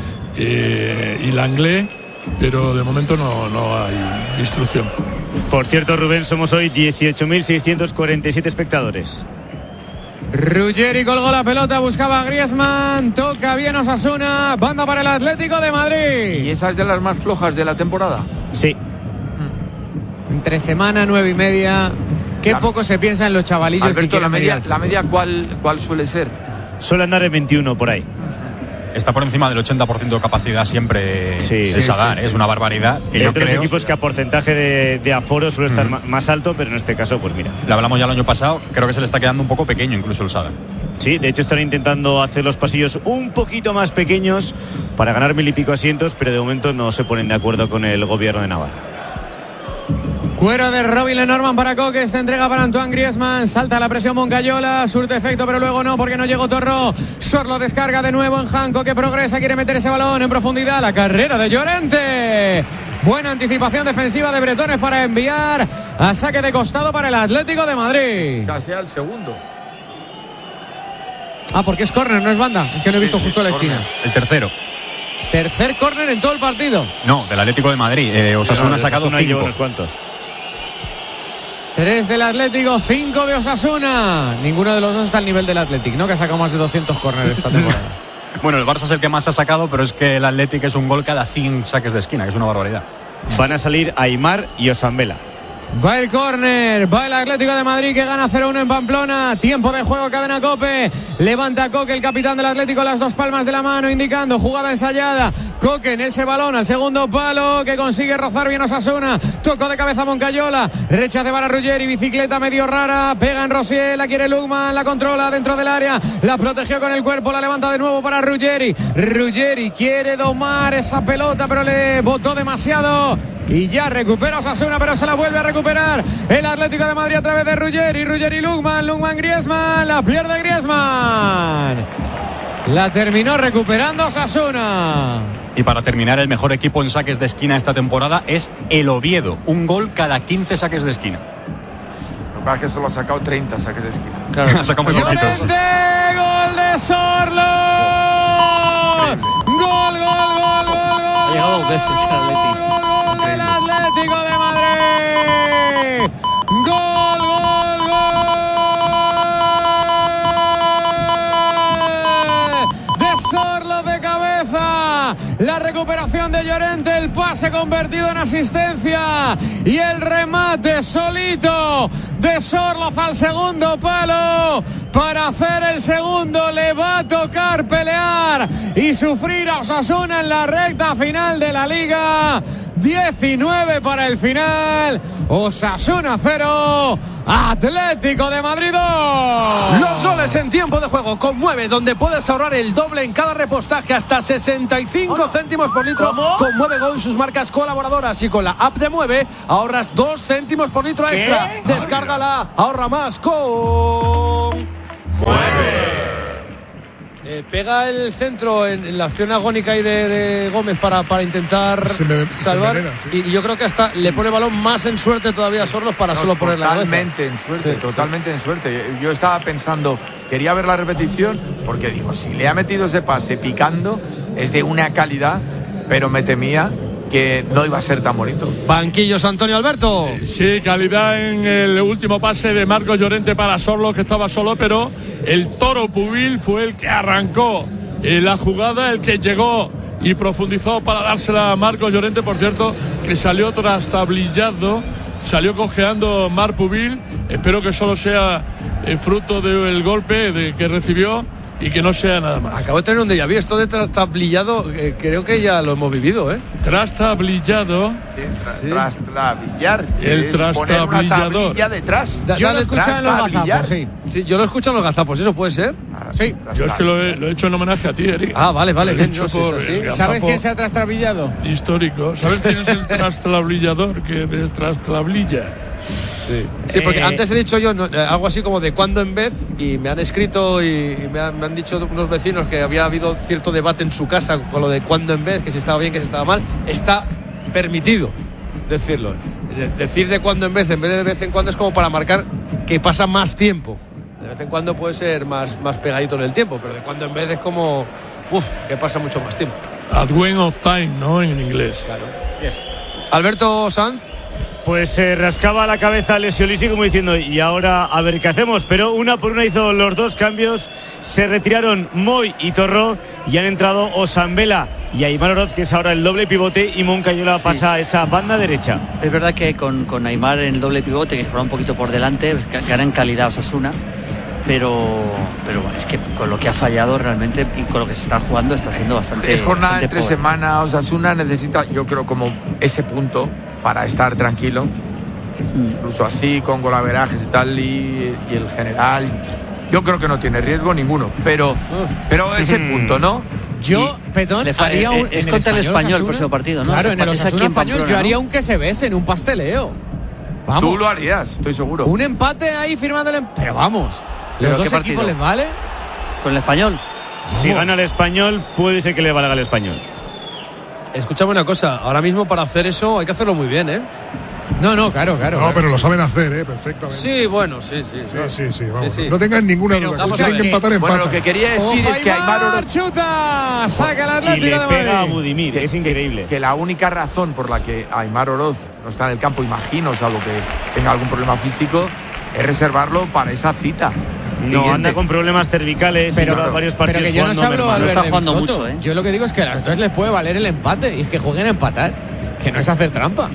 Eh, y Langlais, pero de momento no, no hay instrucción. Por cierto, Rubén, somos hoy dieciocho mil seiscientos cuarenta y siete espectadores. Ruggeri colgó la pelota, buscaba a Griezmann, toca bien Osasuna, banda para el Atlético de Madrid. ¿Y esa es de las más flojas de la temporada? Sí. Entre semana, nueve y media. Qué la... poco se piensa en los chavalillos. Alberto, que la media, la media ¿cuál, ¿cuál suele ser? Suele andar en veintiuno por ahí. Está por encima del ochenta por ciento de capacidad siempre sí, el sí, Sadar, sí, sí, es una barbaridad. Hay otros creo... equipos que a porcentaje de, de aforo suele estar mm. más alto, pero en este caso, pues mira. Lo hablamos ya el año pasado, creo que se le está quedando un poco pequeño incluso el Sadar. Sí, de hecho están intentando hacer los pasillos un poquito más pequeños para ganar mil y pico asientos, pero de momento no se ponen de acuerdo con el gobierno de Navarra. Cuero de Robin Lenormand para Coque, esta entrega para Antoine Griezmann, salta la presión Moncayola, surte efecto pero luego no porque no llegó Torró. Sorlo descarga de nuevo en Janco, que progresa, quiere meter ese balón en profundidad, la carrera de Llorente. Buena anticipación defensiva de Bretones para enviar a saque de costado para el Atlético de Madrid. Casi al segundo. Ah, porque es córner, no es banda, es que no he visto sí, justo sí, la esquina. El tercero. Tercer córner en todo el partido. No, del Atlético de Madrid. Eh, Osasuna no, ha sacado Osasuna cinco. Unos cuantos. Tres del Atlético, cinco de Osasuna. Ninguno de los dos está al nivel del Atlético, ¿no? Que ha sacado más de doscientos córneres esta temporada. Bueno, el Barça es el que más ha sacado, pero es que el Atlético es un gol cada cien saques de esquina, que es una barbaridad. Van a salir Aimar y Osambela. Va el córner, va el Atlético de Madrid que gana cero uno en Pamplona. Tiempo de juego, cadena COPE. Levanta Coque, el capitán del Atlético, las dos palmas de la mano, indicando jugada ensayada. Coque en ese balón al segundo palo, que consigue rozar bien Osasuna. Tocó de cabeza Moncayola, rechace para Ruggeri, bicicleta medio rara, pega en Rosier, la quiere Lukman, la controla dentro del área, la protegió con el cuerpo, la levanta de nuevo para Ruggeri. Ruggeri quiere domar esa pelota, pero le botó demasiado. Y ya recupera Osasuna, pero se la vuelve a recuperar el Atlético de Madrid a través de Ruggeri. Ruggeri Lukman, Lukman Griezmann, la pierde Griezmann. La terminó recuperando Osasuna. Y para terminar, el mejor equipo en saques de esquina esta temporada es el Oviedo. Un gol cada quince saques de esquina. Lo que pasa es que solo ha sacado treinta saques de esquina. Claro, ha sacado muy poquitos. Gol de Sorlo. Gol, gol, gol, gol, gol. Ha llegado dos veces el Atlético. El Atlético de Madrid. Gol, gol, gol. De Sorlo de cabeza. La recuperación de Llorente, el pase convertido en asistencia y el remate solito de Sorloz al segundo palo. Para hacer el segundo le va a tocar pelear y sufrir a Osasuna en la recta final de la Liga. diecinueve para el final. Osasuna cero, Atlético de Madrid dos. Los goles en tiempo de juego con Mueve, donde puedes ahorrar el doble en cada repostaje, hasta sesenta y cinco céntimos por litro. ¿Cómo? Con Mueve Go y sus marcas colaboradoras, y con la app de Mueve ahorras dos céntimos por litro ¿Qué? extra. Descárgala, ahorra más con Mueve. Eh, pega el centro en, en la acción agónica ahí de, de Gómez para, para intentar Se me- se salvar. envenena, sí. y, y yo creo que hasta le pone el balón más en suerte todavía a Sorlos para No, solo poner la cabeza. totalmente en suerte, Sí, totalmente en suerte. Yo estaba pensando, quería ver la repetición, porque digo, si le ha metido ese pase picando, es de una calidad, pero me temía que no iba a ser tan bonito. Banquillos, Antonio Alberto. Sí, calidad en el último pase de Marcos Llorente para Sorlos, que estaba solo, pero el Toro Pubil fue el que arrancó en la jugada, el que llegó y profundizó para dársela a Marcos Llorente, por cierto, que salió trastablillado, salió cojeando Marc Pubil. Espero que solo sea eh, fruto del golpe de, que recibió y que no sea nada más. Acabo de tener un déjà vu, esto de trastablillado, eh, creo que ya lo hemos vivido, ¿eh? Trastablillado. Sí, tra- Trastabillar. El es poner una trastabillador. tablilla detrás. Da- Yo lo dale, escucho en los trastabillar. gazapos, sí. Sí, yo lo escucho en los gazapos, ¿eso puede ser? Sí. Yo es que lo he, lo he hecho en homenaje a ti, Eric. Ah, vale, vale, Lo he bien, hecho no, si es por así. el gazapo ¿Sabes quién se ha trastrabillado? histórico. ¿Sabes quién es el trastabillador que destrastablilla? Sí, sí, porque Eh, antes he dicho yo no, eh, algo así como de cuando en vez, y me han escrito y, y me, han, me han dicho unos vecinos que había habido cierto debate en su casa con lo de cuando en vez, que si estaba bien, que si estaba mal. Está permitido decirlo. De- decir de cuando en vez en vez de de vez en cuando es como para marcar que pasa más tiempo. De vez en cuando puede ser más, más pegadito en el tiempo, pero de cuando en vez es como, uff, que pasa mucho más tiempo. At when of time, ¿no? En inglés. Claro. Alberto Sanz. Pues se rascaba la cabeza Lesiolisi como diciendo, y ahora a ver qué hacemos. Pero una por una hizo los dos cambios. Se retiraron Moy y Torró y han entrado Osambela y Aimar Oroz, que es ahora el doble pivote, y Moncayola Sí. pasa a esa banda derecha. Es verdad que con, con Aimar en el doble pivote, que juega un poquito por delante, gana en calidad Osasuna, pero, pero bueno, es que con lo que ha fallado realmente y con lo que se está jugando está siendo bastante. Es jornada bastante entre pobre. semana. Osasuna necesita, yo creo, como ese punto para estar tranquilo. Incluso así, con golaverajes y tal, y, y el general. Yo creo que no tiene riesgo ninguno, pero, pero ese punto, ¿no? Yo, Petón, Le fa- haría eh, un. es en contra el Español, Osasuna, próximo partido, ¿no? Claro, en el Es aquí Osasuna en español Pamplona, yo haría ¿no? un que se bese en un pasteleo. Vamos. Tú lo harías, estoy seguro. Un empate ahí firmando el em- Pero vamos. ¿Pero ¿Los qué dos partido? equipos les vale? Con el Español. Si gana el Español, puede ser que le valga al Español. Escúchame una cosa, ahora mismo para hacer eso hay que hacerlo muy bien, ¿eh? No, no, claro, claro. No, pero lo saben hacer, ¿eh? Perfectamente. Sí, bueno, sí, sí. Sí, sí, sí, vamos. Sí, sí. No tengan ninguna Pero duda. vamos Si a tienen que ver. empatar, Bueno, empatan. lo que quería decir ¡Ojo, es que Aimar Oroz, chuta! Saca el Y Atlético le de pega a Madrid. Budimir, que- es increíble. Que, que la única razón por la que Aimar Oroz no está en el campo, imagino, salvo que tenga algún problema físico, es reservarlo para esa cita. No, Siguiente. anda con problemas cervicales y Pero- lleva varios Pero partidos que yo no jugando se hablo, mermado. Albert, está de jugando Biscotto. mucho, ¿eh? Yo lo que digo es que a los dos les puede valer el empate y es que jueguen a empatar, que no es hacer trampa.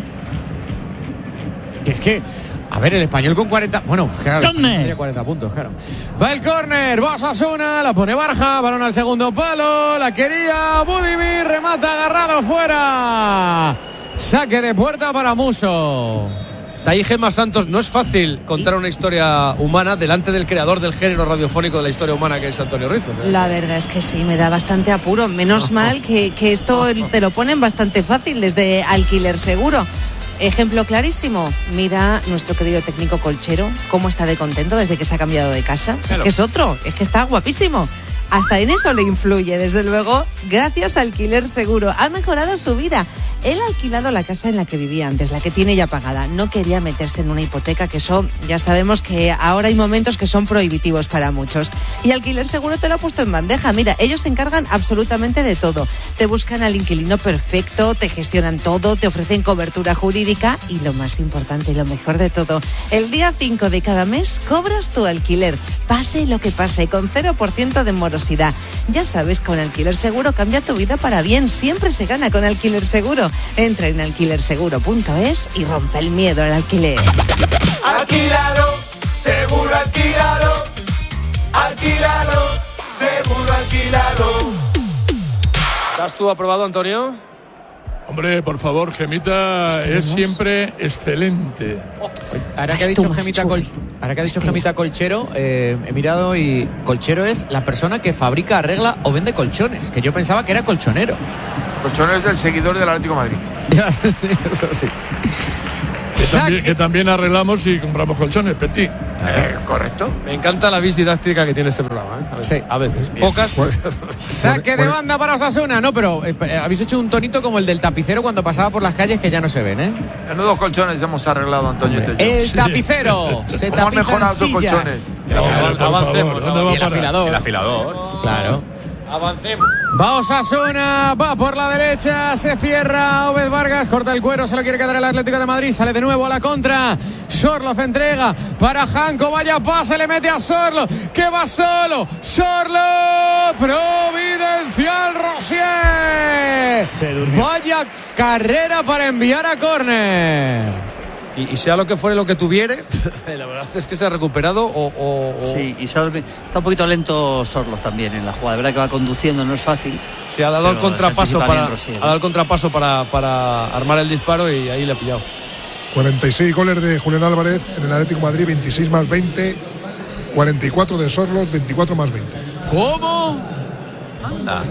Que es que, a ver, el Español con cuarenta, bueno, claro, ¡Córner! tiene cuarenta puntos, claro. Va el córner, va Osasuna, la pone Barja, balón al segundo palo, la quería Budimir, remata agarrado fuera. Saque de puerta para Muso. Ahí Gemma Santos, no es fácil contar una historia humana delante del creador del género radiofónico de la historia humana, que es Antonio Rizzo. ¿eh? La verdad es que sí, me da bastante apuro. Menos mal que, que esto te lo ponen bastante fácil desde Alquiler Seguro. Ejemplo clarísimo, mira nuestro querido técnico Colchero, cómo está de contento desde que se ha cambiado de casa. Es que es otro, es que está guapísimo. Hasta en eso le influye, desde luego, gracias a Alquiler Seguro. Ha mejorado su vida. Él ha alquilado la casa en la que vivía antes, la que tiene ya pagada. No quería meterse en una hipoteca, que eso ya sabemos que ahora hay momentos que son prohibitivos para muchos. Y Alquiler Seguro te lo ha puesto en bandeja. Mira, ellos se encargan absolutamente de todo. Te buscan al inquilino perfecto, te gestionan todo, te ofrecen cobertura jurídica y lo más importante y lo mejor de todo, el día cinco de cada mes cobras tu alquiler. Pase lo que pase, con cero por ciento de morosidad. Ya sabes, con Alquiler Seguro cambia tu vida para bien. Siempre se gana con Alquiler Seguro. Entra en alquiler seguro punto es y rompe el miedo al alquiler. Alquilalo, seguro alquilalo. Alquilalo, seguro alquilalo. ¿Estás tú aprobado, Antonio? Hombre, por favor, Gemita Esperemos. es siempre excelente. Ahora que ha dicho Gemita, Col ahora que ha dicho Gemita Colchero, eh, he mirado y Colchero es la persona que fabrica, arregla o vende colchones, que yo pensaba que era colchonero. Colchonero es del seguidor del Atlético de Madrid. Sí, eso sí. Que también, que también arreglamos y compramos colchones, Petit. Eh, correcto. Me encanta la vis didáctica que tiene este programa, ¿eh? A veces, Sí. a veces. Pocas. Saque de banda para Osasuna. No, pero eh, habéis hecho un tonito como el del tapicero cuando pasaba por las calles que ya no se ven, ¿eh? Menudos colchones hemos arreglado, Antonio. El tapicero. Se ¿Cómo han tapizan mejorado esos sillas. colchones? Hombre, por avancemos, favor, ¿dónde va Y a el parar? afilador. El afilador. Claro. Avancemos. Va Osasuna, va por la derecha, se cierra Obed Vargas, corta el cuero, se lo quiere quedar el Atlético de Madrid, sale de nuevo a la contra. Sorloz entrega para Janko, vaya pase, le mete a Sorloz, que va solo. Sorloz, providencial Rosier. Se durmió. Vaya carrera para enviar a córner. Y, y sea lo que fuere lo que tuviere, la verdad es que se ha recuperado o... o- o Sí, y se ha dormi- está un poquito lento Sorloz también en la jugada. De verdad que va conduciendo, no es fácil. se ha dado el pero contrapaso se anticipa para bien Rosier. ha dado el contrapaso para, para armar el disparo y ahí le ha pillado. cuarenta y seis goles de Julián Álvarez en el Atlético de Madrid, veintiséis más veinte, cuarenta y cuatro de Sorloz, veinticuatro más veinte. ¿Cómo? Anda.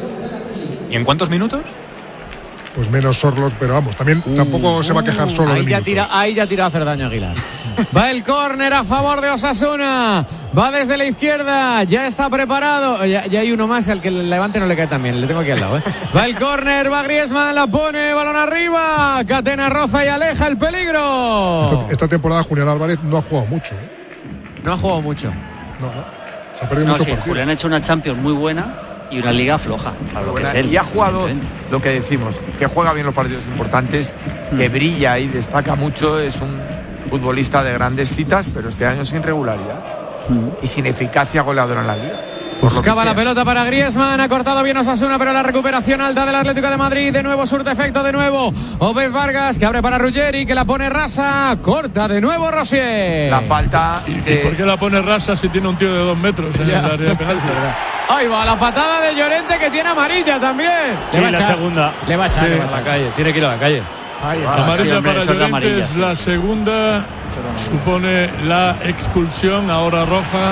¿Y en cuántos minutos? Pues menos Sorloz, pero vamos, también tampoco se va a quejar solo de Ahí ya, minutos. tira, ahí ya tira a hacer daño Aguilar. Va el córner a favor de Osasuna. Va desde la izquierda. Ya está preparado. Ya, ya hay uno más. Al que el levante no le cae tan bien. Le tengo aquí al lado. ¿eh? Va el córner. Va Griezmann. La pone. Balón arriba. Catena roza y aleja el peligro. Esta, esta temporada Julián Álvarez no ha jugado mucho. ¿eh? No ha jugado mucho. No, no. Se ha perdido No, mucho sí, partido. Julián ha hecho una Champions muy buena y una liga floja, para lo que es él. Y ha jugado evidentemente. lo que decimos, que juega bien los partidos importantes, que brilla y destaca mucho, es un futbolista de grandes citas, pero este año sin regularidad y sin eficacia goleadora en la liga. Por lo que Buscaba la sea. pelota para Griezmann, ha cortado bien Osasuna, pero la recuperación alta del Atlético de Madrid, de nuevo surte efecto, de nuevo Obed Vargas, que abre para Ruggeri, que la pone rasa, corta de nuevo Rosier. La falta ¿Y, de... y por qué la pone rasa si tiene un tío de dos metros en Ya. el área de penalti? Ahí va la patada de Llorente, que tiene amarilla también. Y la segunda. Le va a echar, Sí. le va a A la echar. calle, tiene que ir a la calle. Ahí está. Sí, Amarilla hombre, para eso es la Llorente amarilla, es sí. la segunda, supone la expulsión, ahora roja.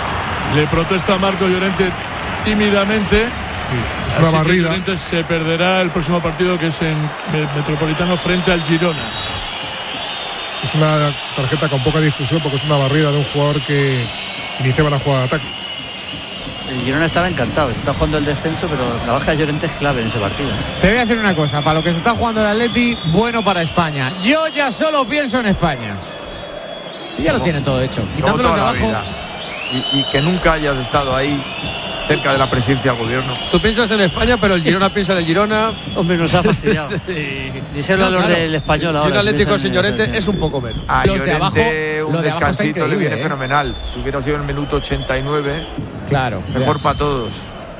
Le protesta a Marco Llorente tímidamente. Es una Así que barrida. Llorente se perderá el próximo partido, que es en Me- Metropolitano frente al Girona. Es una tarjeta con poca discusión porque es una barrida de un jugador que iniciaba la jugada de ataque. El Girona estará encantado, está jugando el descenso, pero la baja de Llorente es clave en ese partido. Te voy a decir una cosa, para lo que se está jugando el Atleti, bueno para España. Yo ya solo pienso en España. Sí, ya lo tienen todo hecho. como Quitándolos de toda la abajo. vida. Y, y que nunca hayas estado ahí cerca de la presidencia del gobierno. Tú piensas en España, pero el Girona piensa en el Girona. Hombre, nos ha fastidiado. Sí. Díselo a los claro. del español Y ahora. un Atlético piensan sin en- Llorente es un poco menos. A Los de abajo- Llorente un lo de abajo está descansito le increíble, viene ¿eh? fenomenal. Si hubiera sido en el minuto ochenta y nueve, Claro. mejor para todos.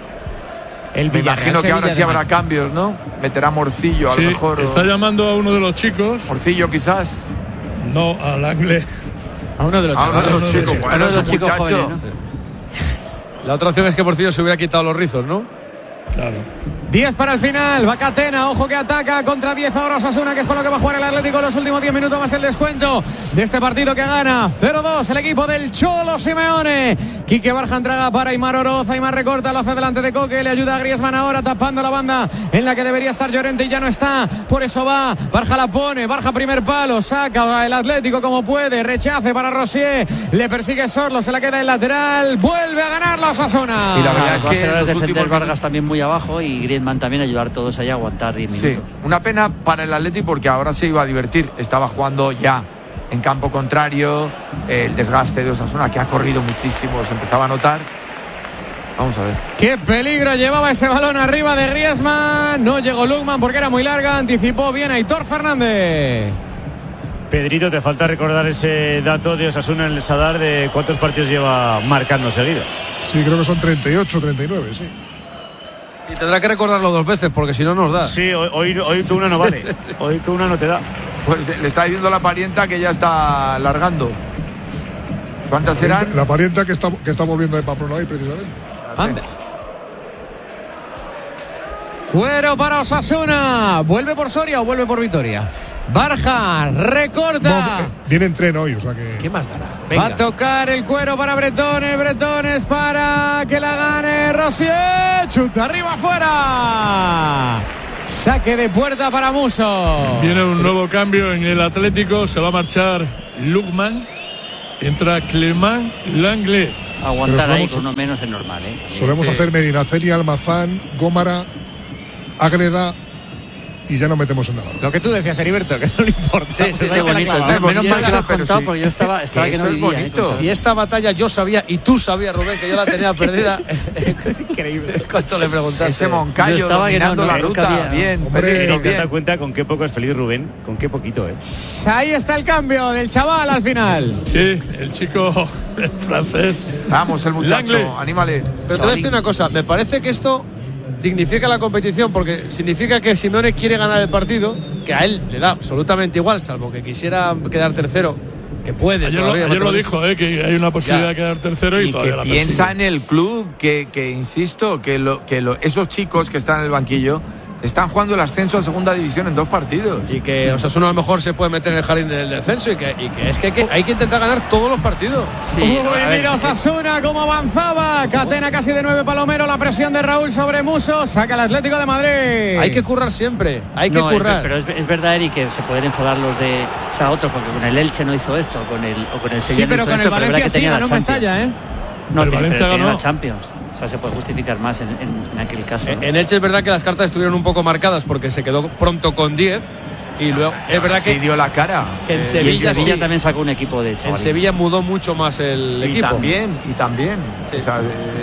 El Me Villarreal, imagino que ahora Sevilla, sí habrá además. cambios, ¿no? Meterá Morcillo a Sí, lo mejor. o- está llamando a uno de los chicos, Morcillo quizás. no al Angle. A uno de los A uno de chavales. los chicos. Uno Bueno, de es los un chicos muchacho. jóvenes, ¿no? La otra opción es que Porcillo se hubiera quitado los rizos, ¿no? Claro. diez para el final, va Catena, ojo que ataca contra diez ahora Osasuna, que es con lo que va a jugar el Atlético los últimos diez minutos más el descuento de este partido que gana cero dos el equipo del Cholo Simeone. Quique Barja entrega para Aimar Oroz, Aimar recorta, lo hace delante de Coque, le ayuda a Griezmann ahora tapando la banda en la que debería estar Llorente y ya no está, por eso va, Barja la pone, Barja primer palo, saca el Atlético como puede, rechace para Rosier, le persigue Sorlo, se la queda el lateral, vuelve a ganar la Osasuna. Y la verdad es Va a que hacer en los defender últimos Vargas minutos- también muy abajo y Griezmann también ayudar todos ahí a aguantar diez Sí, minutos. una pena para el Atleti porque ahora se iba a divertir. Estaba jugando ya en campo contrario, el desgaste de Osasuna, que ha corrido muchísimo, se empezaba a notar. Vamos a ver. Qué peligro llevaba ese balón arriba de Griezmann. No llegó Lukman porque era muy larga. Anticipó bien Aitor Fernández. Pedrito, te falta recordar ese dato de Osasuna en el Sadar de cuántos partidos lleva marcando seguidos. Sí, creo que son treinta y ocho, treinta y nueve, sí. Y tendrá que recordarlo dos veces porque si no nos da. Sí, hoy, hoy, hoy que una no vale. Hoy que una no te da. Pues le está diciendo la parienta que ya está largando. ¿Cuántas serán? La parienta que está, que está volviendo de Pamplona hoy, precisamente. Anda. Cuero para Osasuna. ¿Vuelve por Soria o vuelve por Vitoria? Barja, recorta. No, viene en tren hoy, o sea que. ¿Qué más dará? Venga. Va a tocar el Cuero para Bretones. Bretones para que la gane Rosier. Chuta arriba, afuera. Saque de puerta para Muso. Viene un nuevo cambio en el Atlético. Se va a marchar Lukman. Entra Clement Langlais. Aguantar ahí con uno menos es normal, ¿eh? Solemos Sí. hacer Medinaceli, Almazán, Gómara, Ágreda y ya nos metemos en nada. Lo que tú decías, Heriberto, que no le importa. Sí, sí, Qué bonito. Menos Menos mal mal que que lo no, has pero contado sí. porque yo estaba, estaba que, Eso no es vivía. bonito. ¿eh? Si esta batalla yo sabía y tú sabías, Rubén, que yo la tenía perdida. Es increíble. ¿Cuánto le preguntaste? Ese Moncayo Yo estaba que no, dominando no, la nunca ruta. había- Bien, Hombre, Pedrito, ¿Te das bien. cuenta con qué poco es feliz Rubén? Con qué poquito, ¿eh? Ahí está el cambio del chaval al final. Sí, el chico francés. Vamos, el muchacho, Langlais. anímale. Pero te voy a decir una cosa, me parece que esto dignifica la competición porque significa que Simeone quiere ganar el partido, que a él le da absolutamente igual, salvo que quisiera quedar tercero, que puede. Ayer, lo, todavía, ayer lo matemático. dijo, eh, que hay una posibilidad Ya. de quedar tercero y, Y todavía que la piensa persigue. en el club, que, que insisto, que, lo, que lo, esos chicos que están en el banquillo están jugando el ascenso a segunda división en dos partidos. Y que Osasuna a lo mejor se puede meter en el jardín del descenso y que, y que es que hay, que hay que intentar ganar todos los partidos. Sí, Uy, a ver, mira sí. Osasuna cómo avanzaba. Catena casi de nueve Palomero. La presión de Raúl sobre Muso. Saca el Atlético de Madrid. Hay que currar siempre, hay que No, es ver- currar. pero es, es verdad, Eric, que se pueden enfadar los de. O sea, otros, porque con el Elche no hizo esto, con el, o con el Sevilla Sí, pero no con hizo el esto, pero es verdad Valencia que sí tenía la ganó Champions. Mestalla, ¿eh? No, El tiene- Valencia pero tiene ganó. la Champions. O sea, se puede justificar más en, en- en aquel caso. ¿no? En Elche es verdad que las cartas estuvieron un poco marcadas porque se quedó pronto con diez y luego es verdad Sí que, dio la cara. que en Eh, Y Sevilla, el Sevilla sí, también sacó un equipo de en chavalines. Sevilla mudó mucho más el y equipo. también, y también. Sí. O sea, eh,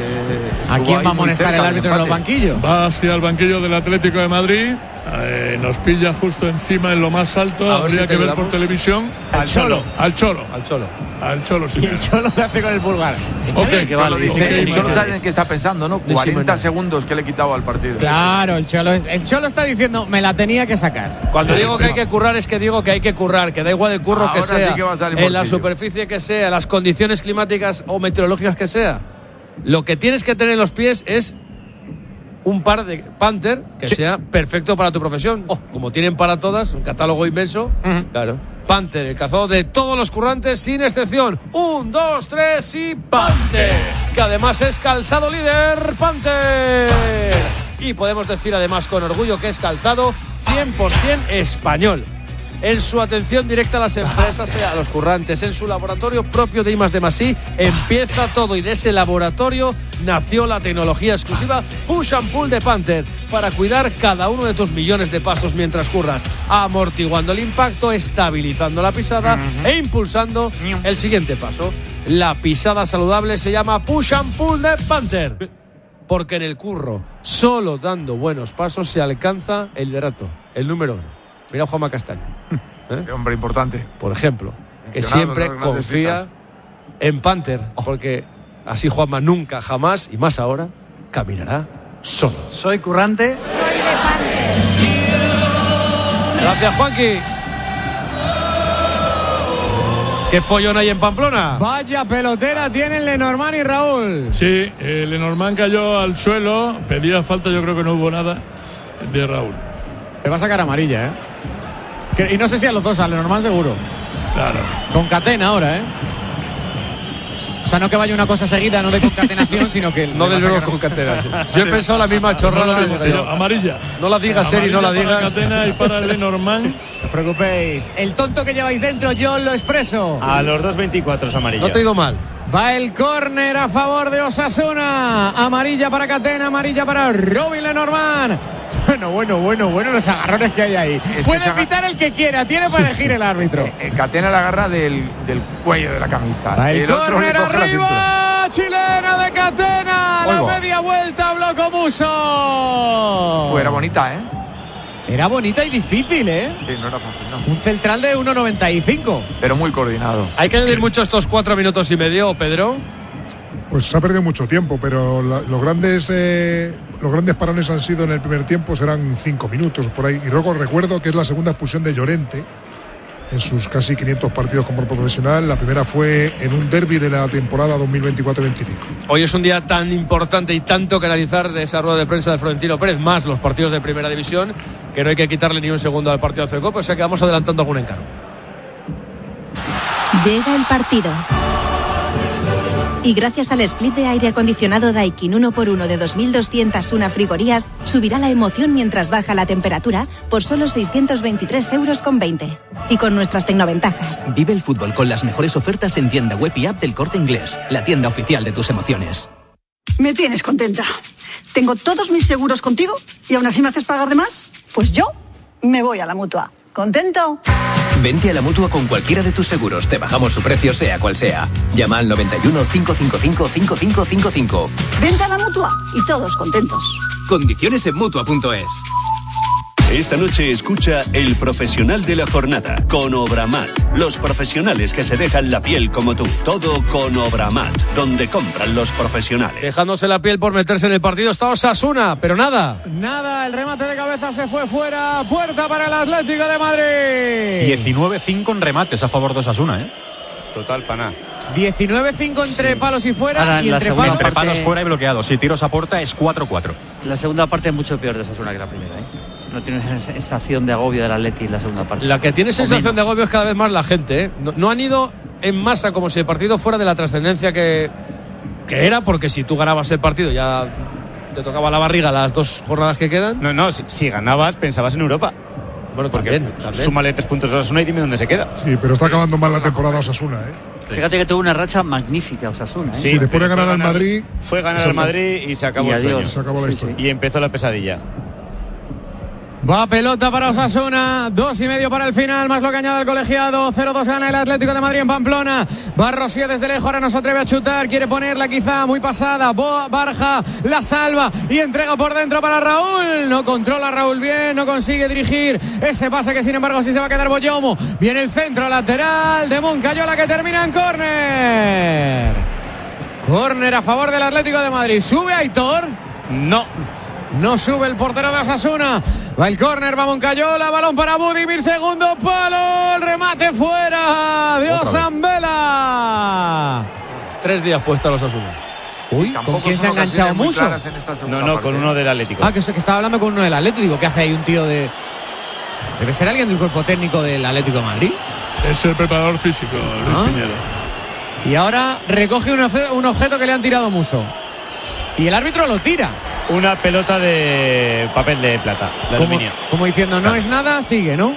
¿A estuvo quién ahí va a muy amonestar cerca el del árbitro en los empate. banquillos? Va hacia el banquillo del Atlético de Madrid. Eh, nos pilla justo encima en lo más alto. A ver Habría si que ver por ayudamos. televisión. Al Cholo. Al Cholo. Al Cholo. Al Cholo, sí. Y el Cholo le hace con el pulgar. Ok, que Cholo vale. dice, ok, el Cholo vale. sabe en qué está pensando, ¿no? De cuarenta Simeone. segundos que le he quitado al partido. Claro, el Cholo, es- el Cholo está diciendo, me la tenía que sacar. Cuando digo que hay que currar es que digo que hay que currar, que da igual el curro que Ahora sí sea, que va a salir en la bolsillo. superficie que sea, las condiciones climáticas o meteorológicas que sea. Lo que tienes que tener en los pies es un par de Panther que sea perfecto para tu profesión. Oh, como tienen para todas, un catálogo inmenso. Claro. Panther, el cazador de todos los currantes sin excepción. Un, dos, tres y Panther. Que además es calzado líder, Panther. Y podemos decir además con orgullo que es calzado cien por ciento español. En su atención directa a las empresas, a los currantes, en su laboratorio propio de I más D más I, empieza todo y de ese laboratorio nació la tecnología exclusiva Push and Pull de Panther para cuidar cada uno de tus millones de pasos mientras curras, amortiguando el impacto, estabilizando la pisada e impulsando el siguiente paso. La pisada saludable se llama Push and Pull de Panther. Porque en el curro, solo dando buenos pasos se alcanza el liderato, el número uno. Mira a Juanma Castaño, ¿eh? Hombre importante. Por ejemplo, que Mencionado siempre en las grandes confía citas. en Panther, porque así Juanma nunca, jamás y más ahora caminará solo. Soy currante. Gracias, Juanqui. ¿Qué follón hay en Pamplona? Vaya pelotera tienen Lenormand y Raúl. Sí, eh, Lenormand cayó al suelo. Pedía falta, yo creo que no hubo nada de Raúl. Le va a sacar amarilla, ¿eh? Que- y no sé si a los dos, a Lenormand seguro. Claro. Con Catena ahora, ¿eh? O sea, no que vaya una cosa seguida, no de concatenación, sino que... No le del va a verbo sacar- concatenar. sí. Yo he pensado la misma chorrada. No, sí, pero- amarilla. No la digas, Eri, no la Amarilla para digas. Catena y para Lenormand. No os preocupéis. El tonto que lleváis dentro, yo lo expreso. A los dos veinticuatro es amarilla. No te he ido mal. Va el córner a favor de Osasuna. Amarilla para Catena, amarilla para Robin Lenormand. Bueno, bueno, bueno, bueno, los agarrones que hay ahí. que Puede se aga- pitar el que quiera, tiene para elegir el árbitro. Eh, Catena la agarra del, del cuello de la camisa. Va el el otro le córner coge la cintura. arriba, chilena de Catena. La Oigo. media vuelta, Bloco Muso. Pues era bonita, ¿eh? Era bonita y difícil, ¿eh? Sí, no era fácil, no. Un central de uno noventa y cinco. Pero muy coordinado. Hay que añadir mucho estos cuatro minutos y medio, Pedro. Pues se ha perdido mucho tiempo, pero la- los grandes eh, los grandes parones han sido en el primer tiempo, serán cinco minutos por ahí. Y luego recuerdo que es la segunda expulsión de Llorente en sus casi quinientos partidos como profesional. La primera fue en un derbi de la temporada dos mil veinticuatro veinticinco. Hoy es un día tan importante y tanto que analizar de esa rueda de prensa de Florentino Pérez, más los partidos de Primera División, que no hay que quitarle ni un segundo al partido de Copa, o sea que vamos adelantando algún encargo. Llega el partido. Y gracias al split de aire acondicionado Daikin uno por uno de dos mil doscientas una frigorías, subirá la emoción mientras baja la temperatura por solo seiscientos veintitrés euros con veinte. Y con nuestras tecnoventajas. Vive el fútbol con las mejores ofertas en tienda web y app del Corte Inglés, la tienda oficial de tus emociones. Me tienes contenta. Tengo todos mis seguros contigo y aún así me haces pagar de más. Pues yo me voy a la Mutua. ¿Contento? Vente a la Mutua con cualquiera de tus seguros. Te bajamos su precio sea cual sea. Llama al noventa y uno, cinco cinco cinco, cinco cinco cinco cinco. Vente a la Mutua y todos contentos. Condiciones en Mutua punto es. Esta noche escucha El Profesional de la Jornada con Obramat. Los profesionales que se dejan la piel como tú. Todo con Obramat, donde compran los profesionales. Dejándose la piel por meterse en el partido está Osasuna, pero nada. Nada, el remate de cabeza se fue fuera. Puerta para el Atlético de Madrid. diecinueve cinco en remates a favor de Osasuna, ¿eh? Total, pana. diecinueve cinco entre sí. palos y fuera. Ahora, y entre palos. Entre palos fuera y bloqueados. Si tiros a puerta es cuatro cuatro. La segunda parte es mucho peor de Osasuna que la primera, ¿eh? No tiene esa sensación de agobio del Atleti en la segunda parte. La que tiene sensación de agobio es cada vez más la gente, ¿eh? No, no han ido en masa como si el partido fuera de la trascendencia que, que era, porque si tú ganabas el partido ya te tocaba la barriga las dos jornadas que quedan. No, no, si, si ganabas pensabas en Europa. Bueno, porque también, también. Súmale tres puntos a Osasuna y dime dónde se queda. Sí, pero está acabando mal la temporada Osasuna, ¿eh? Sí. Fíjate que tuvo una racha magnífica Osasuna, ¿eh? Sí, sí, después de ganar al Madrid. Fue ganar al Madrid y se acabó y el sueño. Y se acabó la historia. Y empezó la pesadilla. Va pelota para Osasuna, dos y medio para el final, más lo que añade el colegiado. cero dos gana el Atlético de Madrid en Pamplona. Va Rosier desde lejos, ahora no se atreve a chutar, quiere ponerla quizá muy pasada. Boa, Barja, la salva y entrega por dentro para Raúl. No controla Raúl bien, no consigue dirigir ese pase que sin embargo sí se va a quedar Boyomo. Viene el centro lateral de Moncayola que termina en córner. Córner a favor del Atlético de Madrid. ¿Sube Aitor? No. No sube el portero de Osasuna. Va el córner, va Moncayola, balón para Budimir, segundo palo, el remate fuera de Osambela. Tres días puestos a los Osasuna. Uy, ¿con quién se ha enganchado Muso? No, no, con uno del Atlético. Ah, que, que estaba hablando con uno del Atlético. ¿Qué hace ahí un tío de...? Debe ser alguien del cuerpo técnico del Atlético de Madrid. Es el preparador físico, Luis ¿Ah? Piñero. Y ahora recoge un, un objeto que le han tirado Muso. Y el árbitro lo tira. Una pelota de papel de plata, de como, aluminio. Como diciendo, no es nada, sigue, ¿no?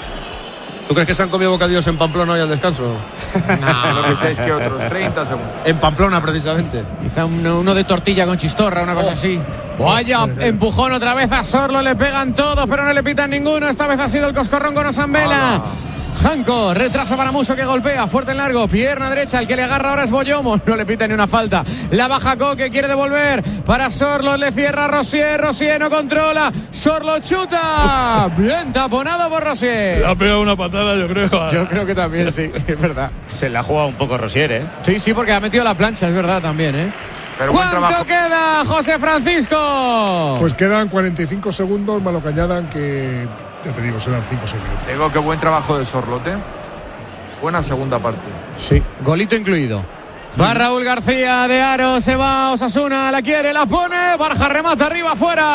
¿Tú crees que se han comido bocadillos en Pamplona hoy al descanso? No, lo que sé es que otros treinta segundos. En Pamplona, precisamente. Quizá uno, uno de tortilla con chistorra, una cosa oh. así. Vaya, empujón otra vez a Sorlo, le pegan todos, pero no le pitan ninguno. Esta vez ha sido el coscorrón con Osambela. Janko, retrasa para Muso que golpea, fuerte en largo, pierna derecha, el que le agarra ahora es Boyomo, no le pita ni una falta. La baja Coque, quiere devolver para Sorlo, le cierra Rosier, Rosier no controla, Sorlo chuta, bien taponado por Rosier. Le ha pegado una patada, yo creo. Yo creo que también, sí, es verdad. Se la ha jugado un poco Rosier, ¿eh? Sí, sí, porque ha metido la plancha, es verdad también, ¿eh? Pero ¿Cuánto queda, José Francisco? Pues quedan cuarenta y cinco segundos, más lo que añadan que... Ya te digo, serán cinco o seis minutos. Digo que buen trabajo de Sorlote. Buena segunda parte. Sí, golito incluido. Va Raúl García de Aro, se va Osasuna, la quiere, la pone, Barja remata arriba,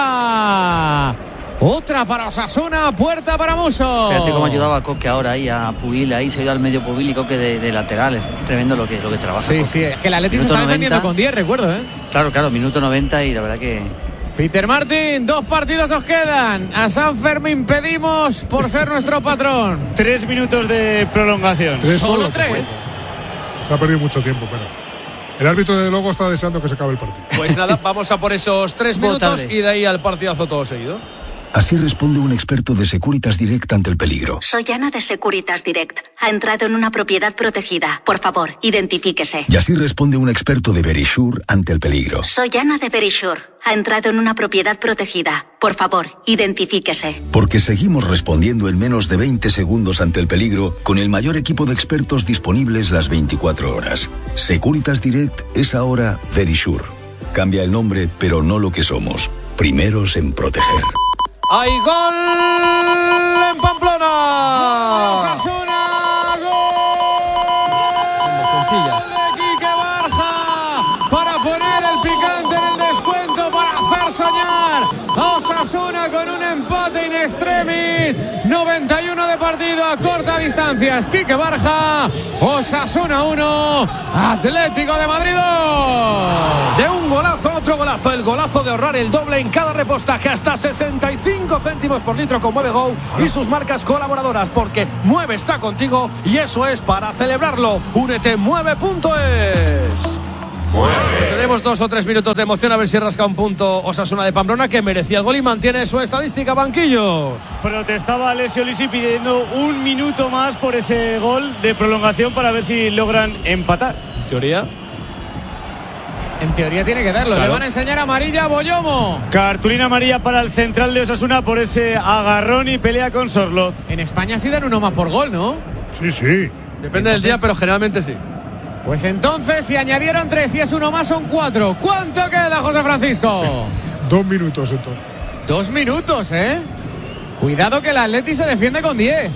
fuera. Otra para Osasuna, puerta para Muso. Fíjate cómo ayudaba a Coque ahora ahí, a Pubil, ahí se ha ido al medio Pubil y Coque de, de lateral. Es, es tremendo lo que, lo que trabaja. Sí, Coque. sí, es que el Atleti se está defendiendo con diez, recuerdo, ¿eh? Claro, claro, minuto noventa y la verdad que... Peter Martin, dos partidos os quedan. A San Fermín pedimos por ser nuestro patrón. Tres minutos de prolongación. ¿Tres solo, solo tres? Pues, se ha perdido mucho tiempo, pero el árbitro de Logo está deseando que se acabe el partido. Pues nada, vamos a por esos tres minutos y de ahí al partidazo todo seguido. Así responde un experto de Securitas Direct ante el peligro. Soy Ana de Securitas Direct. Ha entrado en una propiedad protegida. Por favor, identifíquese. Y así responde un experto de Verisure ante el peligro. Soy Ana de Verisure. Ha entrado en una propiedad protegida. Por favor, identifíquese. Porque seguimos respondiendo en menos de veinte segundos ante el peligro con el mayor equipo de expertos disponibles las veinticuatro horas. Securitas Direct es ahora Verisure. Cambia el nombre, pero no lo que somos. Primeros en proteger. ¡Hay gol en Pamplona! Osasuna. con un empate in extremis. noventa y uno de partido a corta distancia. Quique Barja. Osasuna uno, Atlético de Madrid dos. De un golazo a otro golazo. El golazo de ahorrar el doble en cada repostaje. Hasta sesenta y cinco céntimos por litro con Mueve Go y sus marcas colaboradoras. Porque Mueve está contigo y eso es para celebrarlo. Únete en mueve punto es. Pues tenemos dos o tres minutos de emoción a ver si rasca un punto Osasuna de Pamplona, que merecía el gol y mantiene su estadística. Banquillos. Protestaba Alessio Lisi pidiendo un minuto más por ese gol de prolongación para ver si logran empatar. En teoría En teoría tiene que darlo. Claro. Le van a enseñar amarilla a Boyomo. Cartulina amarilla para el central de Osasuna por ese agarrón y pelea con Sorloz. En España sí dan uno más por gol, ¿no? Sí, sí. Depende entonces, del día, pero generalmente sí. Pues entonces, si añadieron tres y es uno más, son cuatro. ¿Cuánto queda, José Francisco? Dos minutos, entonces. Dos minutos, ¿eh? Cuidado que el Atleti se defiende con diez.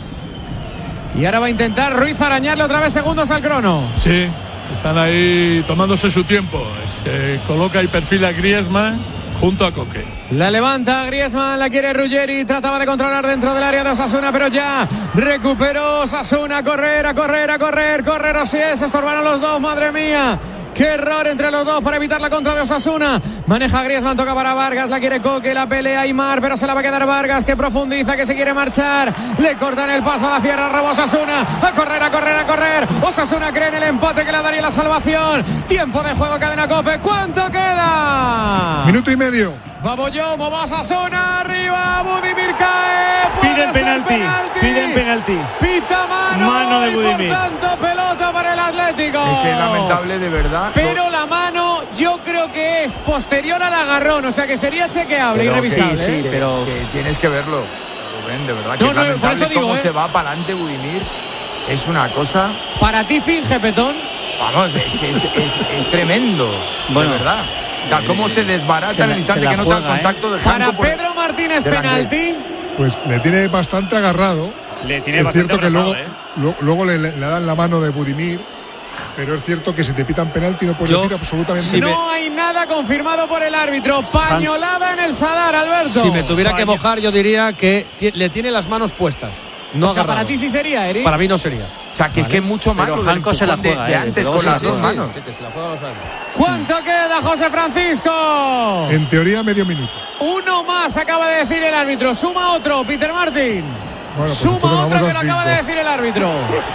Y ahora va a intentar Ruiz arañarle otra vez segundos al crono. Sí, están ahí tomándose su tiempo. Se coloca y perfila Griezmann junto a Coque. La levanta Griezmann, la quiere Ruggeri, trataba de controlar dentro del área de Osasuna, pero ya recuperó Osasuna, a correr, a correr, a correr, correr, así es, se estorbaron los dos, madre mía. Qué error entre los dos para evitar la contra de Osasuna. Maneja Griezmann, toca para Vargas, la quiere Coque, la pelea Aimar, pero se la va a quedar Vargas, que profundiza, que se quiere marchar. Le cortan el paso a la cierra, roba Osasuna. A correr, a correr, a correr. Osasuna cree en el empate que le daría la salvación. Tiempo de juego, cadena COPE. ¿Cuánto queda? Minuto y medio. Va Boyomo, va Osasuna, arriba, Budimir cae. Piden penalti, penalti, piden penalti. Pita mano, mano de Budimir. Y por tanto, pelota para el Atlético. Es que es lamentable, de verdad. Pero no. La mano yo creo que es posterior al agarrón, o sea que sería chequeable y revisable. Sí, sí, ¿eh? que, pero que tienes que verlo, Rubén, de verdad. Que no, es no, lamentable por eso digo, cómo ¿eh? se va para adelante Budimir. Es una cosa. Para ti finge, Petón. Vamos, es que es, es, es tremendo. Bueno, de verdad. O cómo se desbarata se en el instante que no está el contacto de Para Pedro Martínez, penalti. Pues le tiene bastante agarrado. Le tiene es bastante cierto agarrado, que luego, ¿eh? lo, luego le, le dan la mano de Budimir, pero es cierto que si te pitan penalti no puedes Yo, decir absolutamente si nada. No me... hay nada confirmado por el árbitro. Pañolada en el Sadar, Alberto. Si me tuviera Paño. que mojar, yo diría que t- le tiene las manos puestas. No o sea, agarrado. para ti sí sería, Eric. Para mí no sería. O sea, que vale. es que es mucho más lo del se la juega, de, de eh, antes con sí, las sí, dos sí, manos. Sí, que se la juega, lo sabemos. ¿Cuánto queda, José Francisco? En teoría, medio minuto. Uno más, acaba de decir el árbitro. Suma otro, Peter Martin. Bueno, pues Suma otro que lo acaba de decir el árbitro.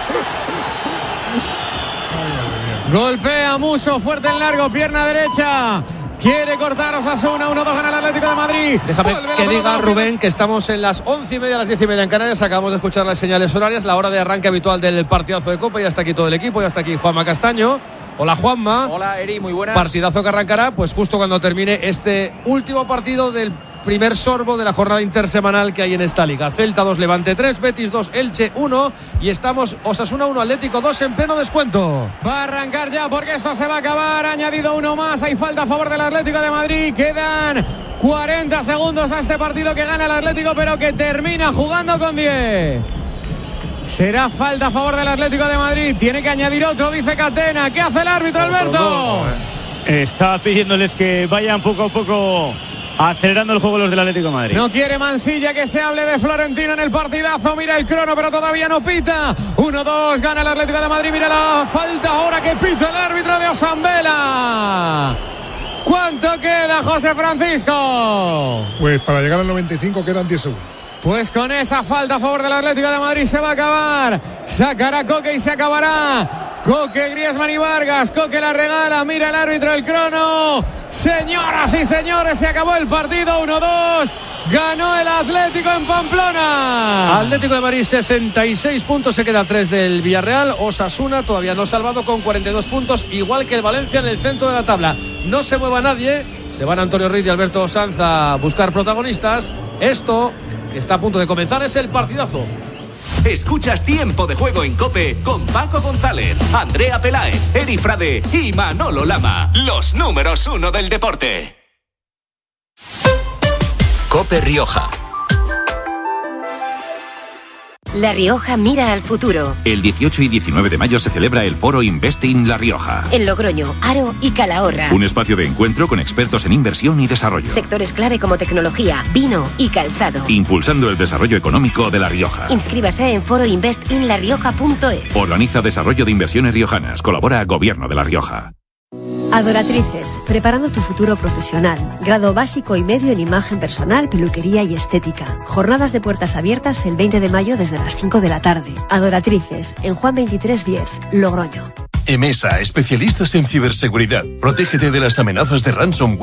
Golpea Muso, fuerte en largo, pierna derecha. Quiere cortar Osasuna, uno dos gana el Atlético de Madrid. Déjame que diga Rubén que estamos en las once y media, las diez y media en Canarias. Acabamos de escuchar las señales horarias, la hora de arranque habitual del partidazo de Copa. Ya está aquí todo el equipo, ya está aquí Juanma Castaño. Hola Juanma. Hola Eri, muy buenas. Partidazo que arrancará pues justo cuando termine este último partido del primer sorbo de la jornada intersemanal que hay en esta liga. Celta dos, Levante tres, Betis dos, Elche uno y estamos Osasuna uno, Atlético dos en pleno descuento. Va a arrancar ya porque esto se va a acabar. Añadido uno más, hay falta a favor del Atlético de Madrid. Quedan cuarenta segundos a este partido que gana el Atlético pero que termina jugando con diez. Será falta a favor del Atlético de Madrid. Tiene que añadir otro, dice Catena. ¿Qué hace el árbitro, Alberto? Está pidiéndoles que vayan poco a poco acelerando el juego los del Atlético de Madrid. No quiere Mansilla que se hable de Florentino en el partidazo. Mira el crono, pero todavía no pita. uno dos, gana el Atlético de Madrid. Mira la falta ahora que pita el árbitro de Osambela. ¿Cuánto queda, José Francisco? Pues para llegar al noventa y cinco quedan diez segundos. Pues con esa falta a favor del Atlético de Madrid se va a acabar. Sacará Coque y se acabará. Coque, Griezmann y Vargas. Coque la regala. Mira el árbitro el crono. Señoras y señores, se acabó el partido. uno dos. Ganó el Atlético en Pamplona. Atlético de Madrid sesenta y seis puntos. Se queda tres del Villarreal. Osasuna todavía no salvado con cuarenta y dos puntos. Igual que el Valencia en el centro de la tabla. No se mueva nadie. Se van Antonio Ruiz y Alberto Sanz a buscar protagonistas. Esto que está a punto de comenzar es el partidazo. Escuchas Tiempo de Juego en COPE con Paco González, Andrea Peláez, Eri Frade y Manolo Lama. Los números uno del deporte. COPE Rioja. La Rioja mira al futuro. El dieciocho y diecinueve de mayo se celebra el foro Investing La Rioja. En Logroño, Aro y Calahorra. Un espacio de encuentro con expertos en inversión y desarrollo. Sectores clave como tecnología, vino y calzado. Impulsando el desarrollo económico de La Rioja. Inscríbase en foroinvestinlarioja punto es. Organiza Desarrollo de Inversiones Riojanas. Colabora Gobierno de La Rioja. Adoratrices, preparando tu futuro profesional. Grado básico y medio en imagen personal, peluquería y estética. Jornadas de puertas abiertas el veinte de mayo desde las cinco de la tarde. Adoratrices, en Juan veintitrés diez, Logroño. EMESA, especialistas en ciberseguridad. Protégete de las amenazas de ransomware